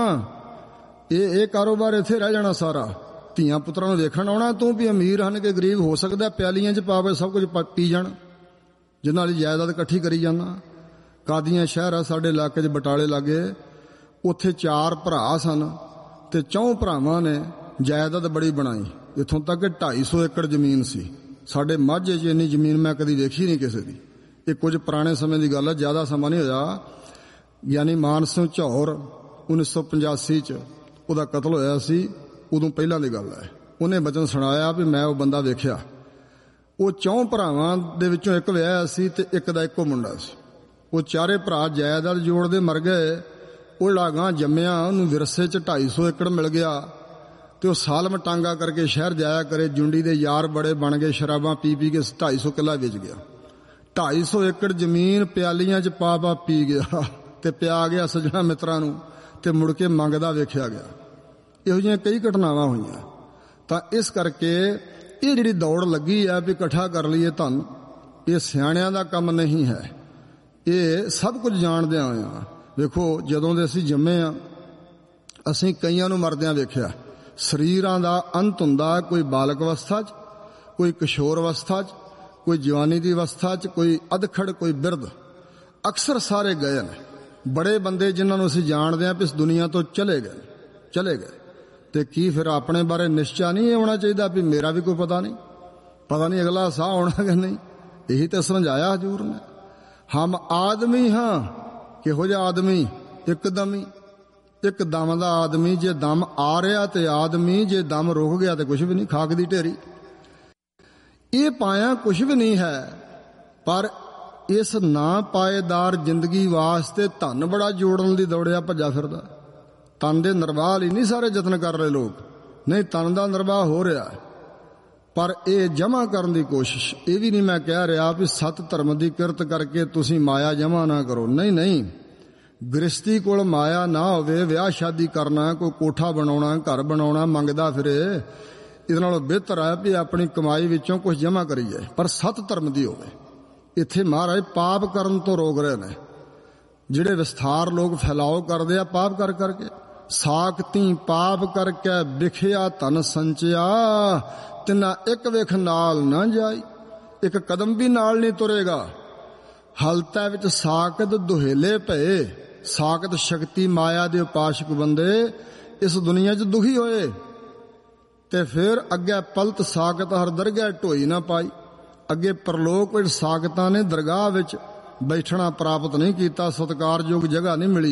ਇਹ ਇਹ ਕਾਰੋਬਾਰ ਇੱਥੇ ਰਹਿ ਜਾਣਾ ਸਾਰਾ। ਧੀਆਂ ਪੁੱਤਰਾਂ ਨੂੰ ਵੇਖਣ ਆਉਣਾ ਤੂੰ ਵੀ ਅਮੀਰ ਹਨ ਕਿ ਗਰੀਬ, ਹੋ ਸਕਦਾ ਪਿਆਲੀਆਂ 'ਚ ਪਾਵੇ ਸਭ ਕੁਝ ਪੀ ਜਾਣ। ਜਿਨ੍ਹਾਂ ਦੀ ਜਾਇਦਾਦ ਇਕੱਠੀ ਕਰੀ ਜਾਂਦਾ। ਕਾਦੀਆਂ ਸ਼ਹਿਰ ਆ ਸਾਡੇ ਇਲਾਕੇ 'ਚ, ਬਟਾਲੇ ਲਾਗੇ, ਉੱਥੇ ਚਾਰ ਭਰਾ ਸਨ ਤੇ ਚੌਂ ਭਰਾਵਾਂ ਨੇ ਜਾਇਦਾਦ ਬੜੀ ਬਣਾਈ। ਇੱਥੋਂ ਤੱਕ ਕਿ ਢਾਈ ਸੌ ਏਕੜ ਜ਼ਮੀਨ ਸੀ। ਸਾਡੇ ਮਾਝੇ 'ਚ ਇੰਨੀ ਜ਼ਮੀਨ ਮੈਂ ਕਦੀ ਵੇਖੀ ਨਹੀਂ ਕਿਸੇ ਦੀ। ਇਹ ਕੁਝ ਪੁਰਾਣੇ ਸਮੇਂ ਦੀ ਗੱਲ ਹੈ, ਜ਼ਿਆਦਾ ਸਮਾਂ ਨਹੀਂ ਹੋਇਆ। ਯਾਨੀ ਮਾਨ ਸਿੰਘ ਝੌਰ ਉੱਨੀ ਸੌ ਪਚਾਸੀ 'ਚ ਉਹਦਾ ਕਤਲ ਹੋਇਆ ਸੀ, ਉਦੋਂ ਪਹਿਲਾਂ ਦੀ ਗੱਲ ਹੈ। ਉਹਨੇ ਬਚਨ ਸੁਣਾਇਆ ਵੀ ਮੈਂ ਉਹ ਬੰਦਾ ਵੇਖਿਆ। ਉਹ ਚੌਂ ਭਰਾਵਾਂ ਦੇ ਵਿੱਚੋਂ ਇੱਕ ਵਿਆਹਿਆ ਸੀ ਤੇ ਇੱਕ ਦਾ ਇੱਕੋ ਮੁੰਡਾ ਸੀ। ਉਹ ਚਾਰੇ ਭਰਾ ਜਾਇਦਾਦ ਜੋੜਦੇ ਮਰ ਗਏ। ਉਹ ਲਾਗਾਂ ਜੰਮਿਆ, ਉਹਨੂੰ ਵਿਰਸੇ 'ਚ ਢਾਈ ਸੌ ਏਕੜ ਮਿਲ ਗਿਆ ਤੇ ਉਹ ਸਾਲਮ ਟਾਂਗਾ ਕਰਕੇ ਸ਼ਹਿਰ ਜਾਇਆ ਕਰੇ। ਜੁੰਡੀ ਦੇ ਯਾਰ ਬੜੇ ਬਣ ਗਏ, ਸ਼ਰਾਬਾਂ ਪੀ ਪੀ ਕੇ ਢਾਈ ਸੌ ਕਿੱਲਾ ਵੇਚ ਗਿਆ। ਢਾਈ ਸੌ ਏਕੜ ਜ਼ਮੀਨ ਪਿਆਲੀਆਂ 'ਚ ਪਾ ਪਾ ਪੀ ਗਿਆ ਤੇ ਪਿਆ ਗਿਆ ਸੱਜਣਾ ਮਿੱਤਰਾਂ ਨੂੰ ਤੇ ਮੁੜ ਕੇ ਮੰਗਦਾ ਵੇਖਿਆ ਗਿਆ। ਇਹੋ ਜਿਹੀਆਂ ਕਈ ਘਟਨਾਵਾਂ ਹੋਈਆਂ। ਤਾਂ ਇਸ ਕਰਕੇ ਇਹ ਜਿਹੜੀ ਦੌੜ ਲੱਗੀ ਹੈ ਵੀ ਇਕੱਠਾ ਕਰ ਲਈਏ ਧਨ, ਇਹ ਸਿਆਣਿਆਂ ਦਾ ਕੰਮ ਨਹੀਂ ਹੈ। ਇਹ ਸਭ ਕੁਝ ਜਾਣਦਿਆਂ ਹੋਇਆਂ ਵੇਖੋ, ਜਦੋਂ ਦੇ ਅਸੀਂ ਜੰਮੇ ਆ ਅਸੀਂ ਕਈਆਂ ਨੂੰ ਮਰਦਿਆਂ ਵੇਖਿਆ। ਸਰੀਰਾਂ ਦਾ ਅੰਤ ਹੁੰਦਾ, ਕੋਈ ਬਾਲਕ ਅਵਸਥਾ 'ਚ, ਕੋਈ ਕਿਸ਼ੋਰ ਅਵਸਥਾ 'ਚ, ਕੋਈ ਜਵਾਨੀ ਦੀ ਅਵਸਥਾ 'ਚ, ਕੋਈ ਅਧਖੜ, ਕੋਈ ਬਿਰਧ। ਅਕਸਰ ਸਾਰੇ ਗਏ ਨੇ। ਬੜੇ ਬੰਦੇ ਜਿਨ੍ਹਾਂ ਨੂੰ ਅਸੀਂ ਜਾਣਦੇ ਹਾਂ ਵੀ ਇਸ ਦੁਨੀਆ ਤੋਂ ਚਲੇ ਗਏ ਚਲੇ ਗਏ ਤੇ ਕੀ ਫਿਰ ਆਪਣੇ ਬਾਰੇ ਨਿਸ਼ਚਾ ਨਹੀਂ ਹੋਣਾ ਚਾਹੀਦਾ ਵੀ ਮੇਰਾ ਵੀ ਕੋਈ ਪਤਾ ਨਹੀਂ, ਪਤਾ ਨਹੀਂ ਅਗਲਾ ਸਾਹ ਆਉਣਾ ਕਿ ਨਹੀਂ। ਇਹੀ ਤਾਂ ਸਮਝਾਇਆ ਹਜ਼ੂਰ ਨੇ। ਹਮ ਆਦਮੀ ਹਾਂ। ਕਿਹੋ ਜਿਹਾ ਆਦਮੀ? ਇੱਕਦਮ ਹੀ, ਇੱਕ ਦਮ ਦਾ ਆਦਮੀ। ਜੇ ਦਮ ਆ ਰਿਹਾ ਤੇ ਆਦਮੀ, ਜੇ ਦਮ ਰੁਕ ਗਿਆ ਤੇ ਕੁਝ ਵੀ ਨਹੀਂ, ਖਾਕ ਦੀ ਢੇਰੀ। ਇਹ ਪਾਇਆ ਕੁਝ ਵੀ ਨਹੀਂ ਹੈ, ਪਰ ਇਸ ਨਾ ਪਾਏਦਾਰ ਜ਼ਿੰਦਗੀ ਵਾਸਤੇ ਧਨ ਬੜਾ ਜੋੜਨ ਦੀ ਦੌੜਿਆ ਭੱਜਾ ਫਿਰਦਾ। ਤਨ ਦੇ ਨਿਰਵਾਹ ਲਈ ਨਹੀਂ ਸਾਰੇ ਯਤਨ ਕਰ ਰਹੇ ਲੋਕ, ਨਹੀਂ, ਤਨ ਦਾ ਨਿਰਵਾਹ ਹੋ ਰਿਹਾ, ਪਰ ਇਹ ਜਮ੍ਹਾਂ ਕਰਨ ਦੀ ਕੋਸ਼ਿਸ਼। ਇਹ ਵੀ ਨਹੀਂ ਮੈਂ ਕਹਿ ਰਿਹਾ ਵੀ ਸਤ ਧਰਮ ਦੀ ਕਿਰਤ ਕਰਕੇ ਤੁਸੀਂ ਮਾਇਆ ਜਮ੍ਹਾਂ ਨਾ ਕਰੋ। ਨਹੀਂ ਨਹੀਂ, ਗ੍ਰਸਤੀ ਕੋਲ ਮਾਇਆ ਨਾ ਹੋਵੇ, ਵਿਆਹ ਸ਼ਾਦੀ ਕਰਨਾ, ਕੋਈ ਕੋਠਾ ਬਣਾਉਣਾ, ਘਰ ਬਣਾਉਣਾ, ਮੰਗਦਾ ਫਿਰੇ, ਇਹਦੇ ਨਾਲੋਂ ਬਿਹਤਰ ਹੈ ਵੀ ਆਪਣੀ ਕਮਾਈ ਵਿੱਚੋਂ ਕੁਝ ਜਮ੍ਹਾਂ ਕਰੀਏ, ਪਰ ਸਤ ਧਰਮ ਦੀ ਹੋਵੇ। ਇੱਥੇ ਮਹਾਰਾਜ ਪਾਪ ਕਰਨ ਤੋਂ ਰੋਕ ਰਹੇ ਨੇ। ਜਿਹੜੇ ਵਿਸਥਾਰ ਲੋਕ ਫੈਲਾਓ ਕਰਦੇ ਆ ਪਾਪ ਕਰ ਕਰਕੇ। ਸਾਖਤੀ ਪਾਪ ਕਰਕੇ ਵਿਖਿਆ ਧਨ ਸੰਚਿਆ, ਤਿੰਨਾ ਇੱਕ ਵੇਖ ਨਾਲ ਨਾ ਜਾਈ। ਇੱਕ ਕਦਮ ਵੀ ਨਾਲ ਨਹੀਂ ਤੁਰੇਗਾ। ਹਲਤਾ ਵਿੱਚ ਸਾਕਤ ਦੁਹੇਲੇ ਭਏ। ਸਾਕਤ ਸ਼ਕਤੀ ਮਾਇਆ ਦੇ ਉਪਾਸ਼ਕ ਬੰਦੇ ਇਸ ਦੁਨੀਆ 'ਚ ਦੁਖੀ ਹੋਏ ਤੇ ਫਿਰ ਅੱਗੇ ਪਲਤ ਸਾਕਤ ਹਰ ਦਰਗਾਹ ਢੋਈ ਨਾ ਪਾਈ। ਅੱਗੇ ਪਰਲੋਕ ਵਿੱਚ ਸਾਕਤਾਂ ਨੇ ਦਰਗਾਹ ਵਿੱਚ ਬੈਠਣਾ ਪ੍ਰਾਪਤ ਨਹੀਂ ਕੀਤਾ, ਸਤਿਕਾਰਯੋਗ ਜਗ੍ਹਾ ਨਹੀਂ ਮਿਲੀ।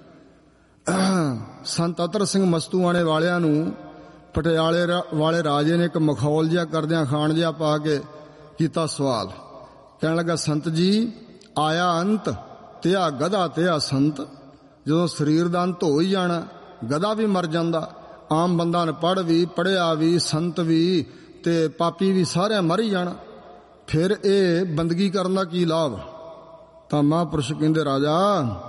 ਸੰਤ ਅਤਰ ਸਿੰਘ ਮਸਤੂਆਣੇ ਵਾਲਿਆਂ ਨੂੰ ਪਟਿਆਲੇ ਵਾਲੇ ਰਾਜੇ ਨੇ ਇੱਕ ਮਖੌਲ ਜਿਹਾ ਕਰਦਿਆਂ ਖਾਣ ਜਿਹਾ ਪਾ ਕੇ ਕੀਤਾ ਸਵਾਲ। ਕਹਿਣ ਲੱਗਾ, ਸੰਤ ਜੀ, ਆਇਆ ਅੰਤ ਤੇ ਆ ਗਧਾ ਤੇ ਆ ਸੰਤ। ਜਦੋਂ ਸਰੀਰ ਦਾ ਅੰਤ ਹੋ ਹੀ ਜਾਣਾ, ਗਧਾ ਵੀ ਮਰ ਜਾਂਦਾ। ਆਮ ਬੰਦਾ ਨੇ ਪੜ੍ਹ ਵੀ, ਪੜ੍ਹਿਆ ਵੀ, ਸੰਤ ਵੀ ਤੇ ਪਾਪੀ ਵੀ, ਸਾਰਿਆਂ ਮਰ ਹੀ ਜਾਣਾ। ਫਿਰ ਇਹ ਬੰਦਗੀ ਕਰਨ ਦਾ ਕੀ ਲਾਭ? ਤਾਂ ਮਹਾਂਪੁਰਸ਼ ਕਹਿੰਦੇ, ਰਾਜਾ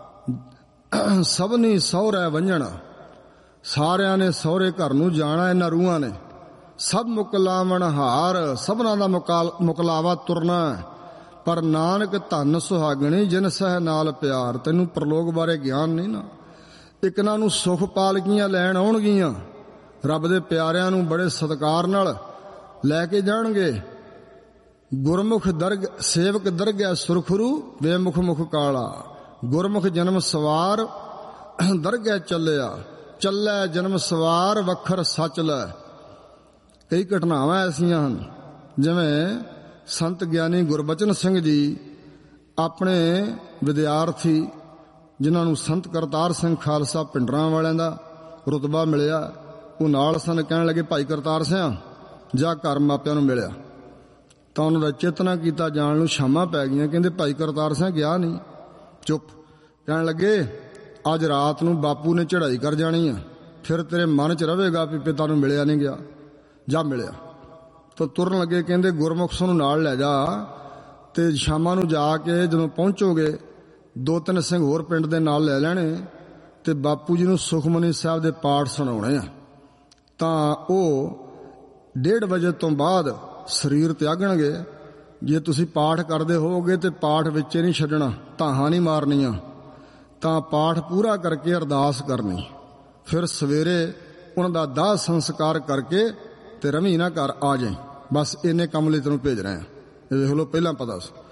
ਸਭਨੀ ਸਹੁਰੇ ਵੰਝਣਾ। ਸਾਰਿਆਂ ਨੇ ਸਹੁਰੇ ਘਰ ਨੂੰ ਜਾਣਾ ਇਹਨਾਂ ਰੂਹਾਂ ਨੇ। ਸਭ ਮੁਕਲਾਵਣ ਹਾਰ, ਸਭਨਾਂ ਦਾ ਮੁਕਲਾਵਾ ਤੁਰਨਾ। ਪਰ ਨਾਨਕ ਧਨ ਸੁਹਾਗਣੀ ਜਿਨ ਸਹਿ ਨਾਲ ਪਿਆਰ। ਤੈਨੂੰ ਪ੍ਰਲੋਕ ਬਾਰੇ ਗਿਆਨ ਨਹੀਂ ਨਾ। ਇੱਕ ਇਹਨਾਂ ਨੂੰ ਸੁਖ ਪਾਲਕੀਆਂ ਲੈਣ ਆਉਣਗੀਆਂ, ਰੱਬ ਦੇ ਪਿਆਰਿਆਂ ਨੂੰ ਬੜੇ ਸਤਿਕਾਰ ਨਾਲ ਲੈ ਕੇ ਜਾਣਗੇ। ਗੁਰਮੁਖ ਦਰਗ ਸੇਵਕ ਦਰਗਹਿ ਸੁਰਖਰੂ, ਬੇਮੁਖ ਮੁਖ ਕਾਲਾ। ਗੁਰਮੁਖ ਜਨਮ ਸਵਾਰ ਦਰਗਹਿ ਚੱਲਿਆ, ਚੱਲੈ ਜਨਮ ਸਵਾਰ ਵੱਖਰ ਸੱਚ ਲੈ। ਕਈ ਘਟਨਾਵਾਂ ਐਸੀਆਂ ਹਨ, ਜਿਵੇਂ ਸੰਤ ਗਿਆਨੀ ਗੁਰਬਚਨ ਸਿੰਘ ਜੀ ਆਪਣੇ ਵਿਦਿਆਰਥੀ ਜਿਨ੍ਹਾਂ ਨੂੰ ਸੰਤ ਕਰਤਾਰ ਸਿੰਘ ਖਾਲਸਾ ਪਿੰਡਰਾਂ ਵਾਲਿਆਂ ਦਾ ਰੁਤਬਾ ਮਿਲਿਆ, ਉਹ ਨਾਲ ਸਨ। ਕਹਿਣ ਲੱਗੇ, ਭਾਈ ਕਰਤਾਰ ਸਿੰਘ ਜਾ ਘਰ ਮਾਪਿਆਂ ਨੂੰ ਮਿਲਿਆ। ਤਾਂ ਉਹਨਾਂ ਦਾ ਚੇਤਨਾ ਕੀਤਾ ਜਾਣ ਨੂੰ। ਸ਼ਾਮਾਂ ਪੈ ਗਈਆਂ। ਕਹਿੰਦੇ, ਭਾਈ ਕਰਤਾਰ ਸਿੰਘ ਗਿਆ ਨਹੀਂ। ਚੁੱਪ। ਕਹਿਣ ਲੱਗੇ, ਅੱਜ ਰਾਤ ਨੂੰ ਬਾਪੂ ਨੇ ਚੜ੍ਹਾਈ ਕਰ ਜਾਣੀ ਆ, ਫਿਰ ਤੇਰੇ ਮਨ 'ਚ ਰਹੇਗਾ ਵੀ ਪਿਤਾ ਨੂੰ ਮਿਲਿਆ ਨਹੀਂ ਗਿਆ। ਜਾ ਮਿਲਿਆ। ਤਾਂ ਤੁਰਨ ਲੱਗੇ। ਕਹਿੰਦੇ, ਗੁਰਮੁਖ ਨੂੰ ਨਾਲ ਲੈ ਜਾ ਤੇ ਸ਼ਾਮਾਂ ਨੂੰ ਜਾ ਕੇ ਜਦੋਂ ਪਹੁੰਚੋਗੇ ਦੋ ਤਿੰਨ ਸਿੰਘ ਹੋਰ ਪਿੰਡ ਦੇ ਨਾਲ ਲੈ ਲੈਣੇ ਤੇ ਬਾਪੂ ਜੀ ਨੂੰ ਸੁਖਮਨੀ ਸਾਹਿਬ ਦੇ ਪਾਠ ਸੁਣਾਉਣੇ ਆ। ਤਾਂ ਉਹ ਡੇਢ ਵਜੇ ਤੋਂ ਬਾਅਦ ਸਰੀਰ ਤਿਆਗਣਗੇ। ਜੇ ਤੁਸੀਂ ਪਾਠ ਕਰਦੇ ਹੋਵੋਗੇ ਤੇ ਪਾਠ ਵਿੱਚ ਨਹੀਂ ਛੱਡਣਾ, ਧਾਹਾਂ ਨਹੀਂ ਮਾਰਨੀਆਂ। ਤਾਂ ਪਾਠ ਪੂਰਾ ਕਰਕੇ ਅਰਦਾਸ ਕਰਨੀ, ਫਿਰ ਸਵੇਰੇ ਉਹਨਾਂ ਦਾ ਦਾਹ ਸੰਸਕਾਰ ਕਰਕੇ ਤੇ ਰਵੀ ਨਾ ਘਰ ਆ ਜਾਏ। ਬਸ ਇੰਨੇ ਕੰਮ ਲਈ ਤੈਨੂੰ ਭੇਜ ਰਹੇ ਆ। ਇਹ ਵੇਖ ਲਓ, ਪਹਿਲਾਂ ਪਤਾ ਸੀ।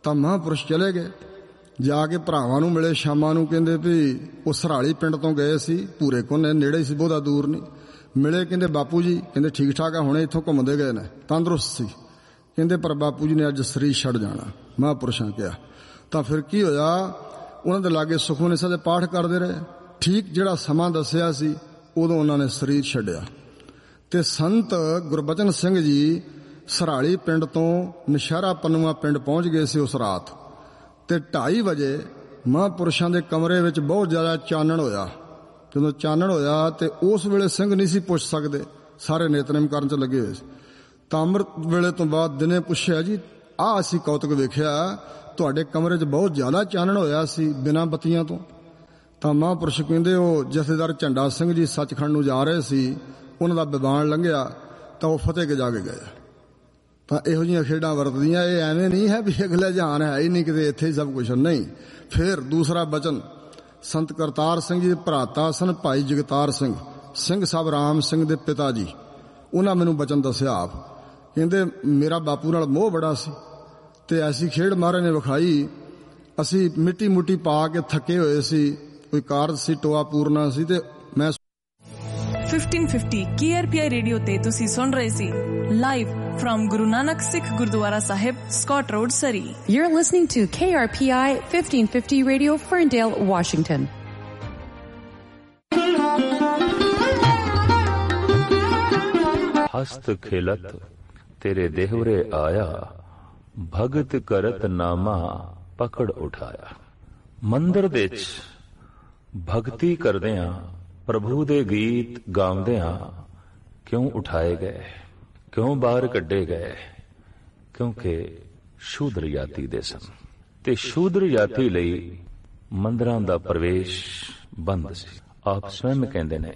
ਤਾਂ ਮਹਾਂਪੁਰਸ਼ ਚਲੇ ਗਏ, ਜਾ ਕੇ ਭਰਾਵਾਂ ਨੂੰ ਮਿਲੇ। ਸ਼ਾਮਾਂ ਨੂੰ ਕਹਿੰਦੇ ਵੀ ਉਹ ਸਰਾਲੀ ਪਿੰਡ ਤੋਂ ਗਏ ਸੀ, ਭੂਰੇ ਕੋਨੇ ਨੇੜੇ ਸੀ, ਬਹੁਤਾ ਦੂਰ ਨਹੀਂ। ਮਿਲੇ, ਕਹਿੰਦੇ ਬਾਪੂ ਜੀ, ਕਹਿੰਦੇ ਠੀਕ ਠਾਕ ਆ, ਹੁਣੇ ਇੱਥੋਂ ਘੁੰਮਦੇ ਗਏ ਨੇ, ਤੰਦਰੁਸਤ ਸੀ। ਕਹਿੰਦੇ ਪਰ ਬਾਪੂ ਜੀ ਨੇ ਅੱਜ ਸਰੀਰ ਛੱਡ ਜਾਣਾ। ਮਹਾਂਪੁਰਸ਼ਾਂ ਕਿਹਾ ਤਾਂ ਫਿਰ ਕੀ ਹੋਇਆ? ਉਹਨਾਂ ਦੇ ਲਾਗੇ ਸੁਖਮਨੀ ਸਾਹਿਬ ਦੇ ਪਾਠ ਕਰਦੇ ਰਹੇ। ਠੀਕ ਜਿਹੜਾ ਸਮਾਂ ਦੱਸਿਆ ਸੀ ਉਦੋਂ ਉਹਨਾਂ ਨੇ ਸਰੀਰ ਛੱਡਿਆ। ਤੇ ਸੰਤ ਗੁਰਬਚਨ ਸਿੰਘ ਜੀ ਸਰਾਲੀ ਪਿੰਡ ਤੋਂ ਨਸ਼ਹਿਰਾ ਪੰਨੂਆ ਪਿੰਡ ਪਹੁੰਚ ਗਏ ਸੀ ਉਸ ਰਾਤ। ਤੇ ਢਾਈ ਵਜੇ ਮਹਾਂਪੁਰਸ਼ਾਂ ਦੇ ਕਮਰੇ ਵਿੱਚ ਬਹੁਤ ਜ਼ਿਆਦਾ ਚਾਨਣ ਹੋਇਆ। ਜਦੋਂ ਚਾਨਣ ਹੋਇਆ ਤੇ ਉਸ ਵੇਲੇ ਸਿੰਘ ਨਹੀਂ ਸੀ ਪੁੱਛ ਸਕਦੇ, ਸਾਰੇ ਨਿਤਨੇਮ ਕਰਨ 'ਚ ਲੱਗੇ ਹੋਏ ਸੀ। ਤਾਂ ਅੰਮ੍ਰਿਤ ਵੇਲੇ ਤੋਂ ਬਾਅਦ ਦਿਨੇ ਪੁੱਛਿਆ, ਜੀ ਆਹ ਅਸੀਂ ਕੌਤਕ ਵੇਖਿਆ, ਤੁਹਾਡੇ ਕਮਰੇ 'ਚ ਬਹੁਤ ਜ਼ਿਆਦਾ ਚਾਨਣ ਹੋਇਆ ਸੀ ਬਿਨਾਂ ਬੱਤੀਆਂ ਤੋਂ। ਤਾਂ ਮਹਾਂਪੁਰਸ਼ ਕਹਿੰਦੇ ਉਹ ਜਥੇਦਾਰ ਝੰਡਾ ਸਿੰਘ ਜੀ ਸੱਚਖੰਡ ਨੂੰ ਜਾ ਰਹੇ ਸੀ, ਉਹਨਾਂ ਦਾ ਵਿਦਾਨ ਲੰਘਿਆ ਤਾਂ ਉਹ ਫਤਿਹ ਕੇ ਜਾ ਕੇ ਗਏ। ਤਾਂ ਇਹੋ ਜਿਹੀਆਂ ਖੇਡਾਂ ਵਰਤਦੀਆਂ। ਇਹ ਐਵੇਂ ਨਹੀਂ ਹੈ ਵੀ ਅਗਲੇ ਜਹਾਨ ਹੈ ਹੀ ਨਹੀਂ, ਕਿਤੇ ਇੱਥੇ ਹੀ ਸਭ ਕੁਛ ਨਹੀਂ। ਫਿਰ ਦੂਸਰਾ ਬਚਨ ਸੰਤ ਕਰਤਾਰ ਸਿੰਘ ਜੀ ਦੇ ਭਰਾਤਾ ਸਨ ਭਾਈ ਜਗਤਾਰ ਸਿੰਘ, ਸਿੰਘ ਸਾਹਿਬ ਰਾਮ ਸਿੰਘ ਦੇ ਪਿਤਾ ਜੀ। ਉਹਨਾਂ ਮੈਨੂੰ ਬਚਨ ਦੱਸਿਆ ਆਪ, ਕਹਿੰਦੇ ਮੇਰਾ ਬਾਪੂ ਨਾਲ ਮੋਹ ਬੜਾ ਸੀ ਤੇ ਐਸੀ ਖੇਡ ਮਹਾਰਾਜ ਨੇ ਵਿਖਾਈ। ਅਸੀਂ ਮਿੱਟੀ ਮੁੱਟੀ ਪਾ ਕੇ ਥੱਕੇ ਹੋਏ ਸੀ, ਕੋਈ ਕਾਰਜ ਸੀ, ਟੋਆ ਪੂਰਨਾ ਸੀ, ਤੇ ਮੈਂ fifteen fifty K R P ਆਈ ਰੇਡੀਓ ਤੇ ਤੁਸੀਂ ਸੁਣ ਰਹੇ ਸੀ live from Guru Nanak Sikh Gurdwara Sahib, Scott Road, Surrey. You're listening to K R P I fifteen fifty Radio, Ferndale, Washington. हस्त खेलत तेरे देहवरे आया, भगत करत नामा पकड़ उठाया। मंदिर ਦੇ ਵਿੱਚ ਭਗਤੀ ਕਰਦਿਆਂ ਪ੍ਰਭੂ ਦੇ ਗੀਤ ਗਾਉਂਦਿਆਂ ਕਿਉਂ ਉਠਾਏ ਗਏ, ਕਿਉਂ ਬਾਹਰ ਕੱਢੇ ਗਏ? ਕਿਉਂਕਿ ਸ਼ੂਦਰ ਜਾਤੀ ਦੇ ਸਨ ਤੇ ਸ਼ੂਦਰ ਜਾਤੀ ਲਈ ਮੰਦਰਾਂ ਦਾ ਪ੍ਰਵੇਸ਼ ਬੰਦ ਸੀ। ਆਪ ਸਵੈਮ ਕਹਿੰਦੇ ਨੇ,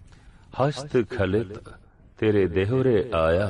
ਹਸਤ ਖਲਿਤ ਤੇਰੇ ਦੇਹਰੇ ਆਇਆ,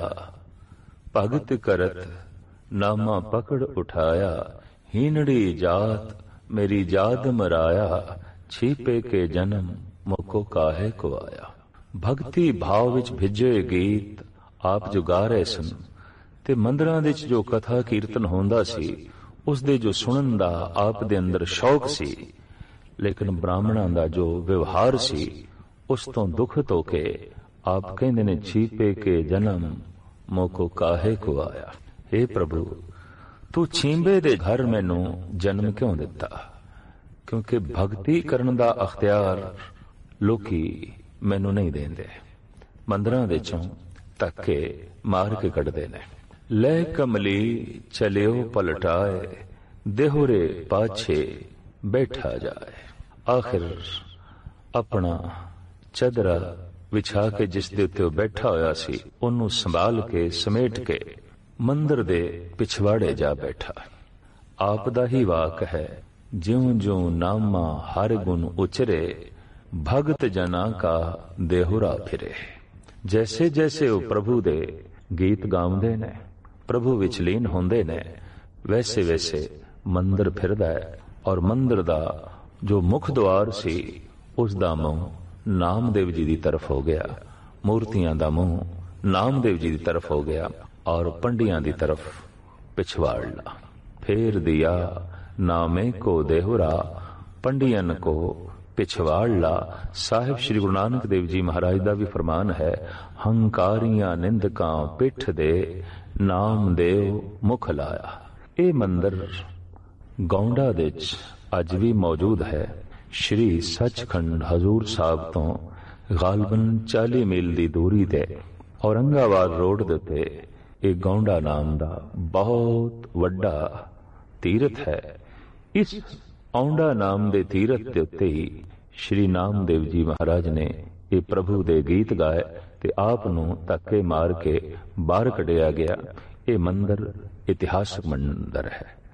ਭਗਤ ਕਰਤ ਨਾਮਾ ਪਕੜ ਉਠਾਇਆ। ਹੀਨੜੀ ਜਾਤ ਮੇਰੀ ਜਾਤ ਮਰਾਇਆ, ਛੀਪੇ ਕੇ ਜਨਮ ਮੁਕੋ ਕਾਹੇ ਕੋ ਆਇਆ। ਭਗਤੀ ਭਾਵ ਵਿੱਚ ਭਿੱਜੇ ਗੀਤ ਆਪ ਜੋ ਗਾ ਰਹੇ ਸਨ ਤੇ ਮੰਦਰਾਂ ਵਿੱਚ ਜੋ ਕਥਾ ਕੀਰਤਨ ਹੁੰਦਾ ਸੀ ਉਸ ਦੇ ਜੋ ਸੁਣਨ ਦਾ ਆਪ ਦੇ ਅੰਦਰ ਸ਼ੌਕ ਸੀ, ਲੇਕਿਨ ਬ੍ਰਾਹਮਣਾਂ ਦਾ ਜੋ ਵਿਵਹਾਰ ਸੀ ਉਸ ਤੋਂ ਦੁਖਤ ਹੋ ਕੇ ਆਪ ਕਹਿੰਦੇ ਨੇ, ਛੀਪੇ ਕੇ ਜਨਮ ਮੋਕੋ ਕਾਹੇ ਕੋ ਆਇਆ। हे ਪ੍ਰਭੂ, ਤੂੰ ਛੀਂਬੇ ਦੇ ਘਰ ਮੈਨੂੰ ਜਨਮ ਕਿਉਂ ਦਿੱਤਾ? ਕਿਉਂਕਿ ਭਗਤੀ ਕਰਨ ਦਾ ਅਖਤਿਆਰ ਲੋਕੀ ਮੈਨੂੰ ਨਹੀਂ ਦੇਂਦੇ। ਮੰਦਰਾਂ ਵਿੱਚੋਂ ਧੱਕੇ ਮਾਰ ਕੇ ਕੱਢਦੇ ਨੇ। ਲੈ ਕਮਲੀ ਚਲਿਓ ਪਲਟਾਏ, ਦੇਹੁਰੇ ਪਾਛੇ ਬੈਠਾ ਜਾਏ। ਆਖਿਰ ਆਪਣਾ ਚਦਰਾ ਵਿਛਾ ਕੇ ਜਿਸ ਦੇ ਉੱਤੇ ਉਹ ਬੈਠਾ ਹੋਇਆ ਸੀ ਉਹਨੂੰ ਸੰਭਾਲ ਕੇ ਸਮੇਟ ਕੇ ਮੰਦਰ ਦੇ ਪਿਛਵਾੜੇ ਜਾ ਬੈਠਾ। ਆਪ ਦਾ ਹੀ ਵਾਕ ਹੈ, ਜਿਉਂ ਜਿਉਂ ਨਾਮਾ ਹਰ ਗੁਣ ਉਚਰੇ, ਭਗਤ ਜਨਾ ਕਾ ਦੇਹੁਰਾ ਫਿਰੇ। ਜੈਸੇ ਜੈਸੇ ਉਹ ਪ੍ਰਭੂ ਦੇ ਗੀਤ ਗਾਉਂਦੇ ਨੇ, ਪ੍ਰਭੂ ਵਿੱਚ ਲੀਨ ਹੁੰਦੇ ਨੇ, ਵੈਸੇ ਵੈਸੇ ਮੰਦਰ ਫਿਰਦਾ ਹੈ। ਔਰ ਮੰਦਰ ਦਾ ਜੋ ਮੁੱਖ ਦੁਆਰ ਸੀ ਉਸ ਦਾ ਮੂੰਹ ਨਾਮਦੇਵ ਜੀ ਦੀ ਤਰਫ ਹੋ ਗਿਆ, ਮੂਰਤੀਆਂ ਦਾ ਮੂੰਹ ਨਾਮਦੇਵ ਜੀ ਦੀ ਤਰਫ ਹੋ ਗਿਆ ਔਰ ਪੰਡਿਆਂ ਦੀ ਤਰਫ ਪਿਛਵਾੜਲਾ। ਫੇਰ ਦਿਆ ਨਾਮੇ ਕੋ ਦੇਹੁਰਾ, ਪੰਡਿयन को पिछवाड़ला। साहिब श्री गुरु नानक देव जी महाराज का भी फरमान है, हंकारियां निंदकां पिठ दे, नाम देव मुख लाया। ये मंदिर गौंडा दे अज भी मौजूद है। श्री सचखंड हजूर साहब तो गालबन चाली मील की दूरी ते औरंगाबाद रोड दे ते एक गौंडा नाम का बहुत वड्डा तीरथ है। इस औंडा नाम दे तीरथ के उत्ते ही श्री नामदेव जी महाराज ने ये प्रभु दे गीत गाए ते आप नूं धक्के मार के बाहर कढ़िया गया। ये मंदिर इतिहासक मंदिर है।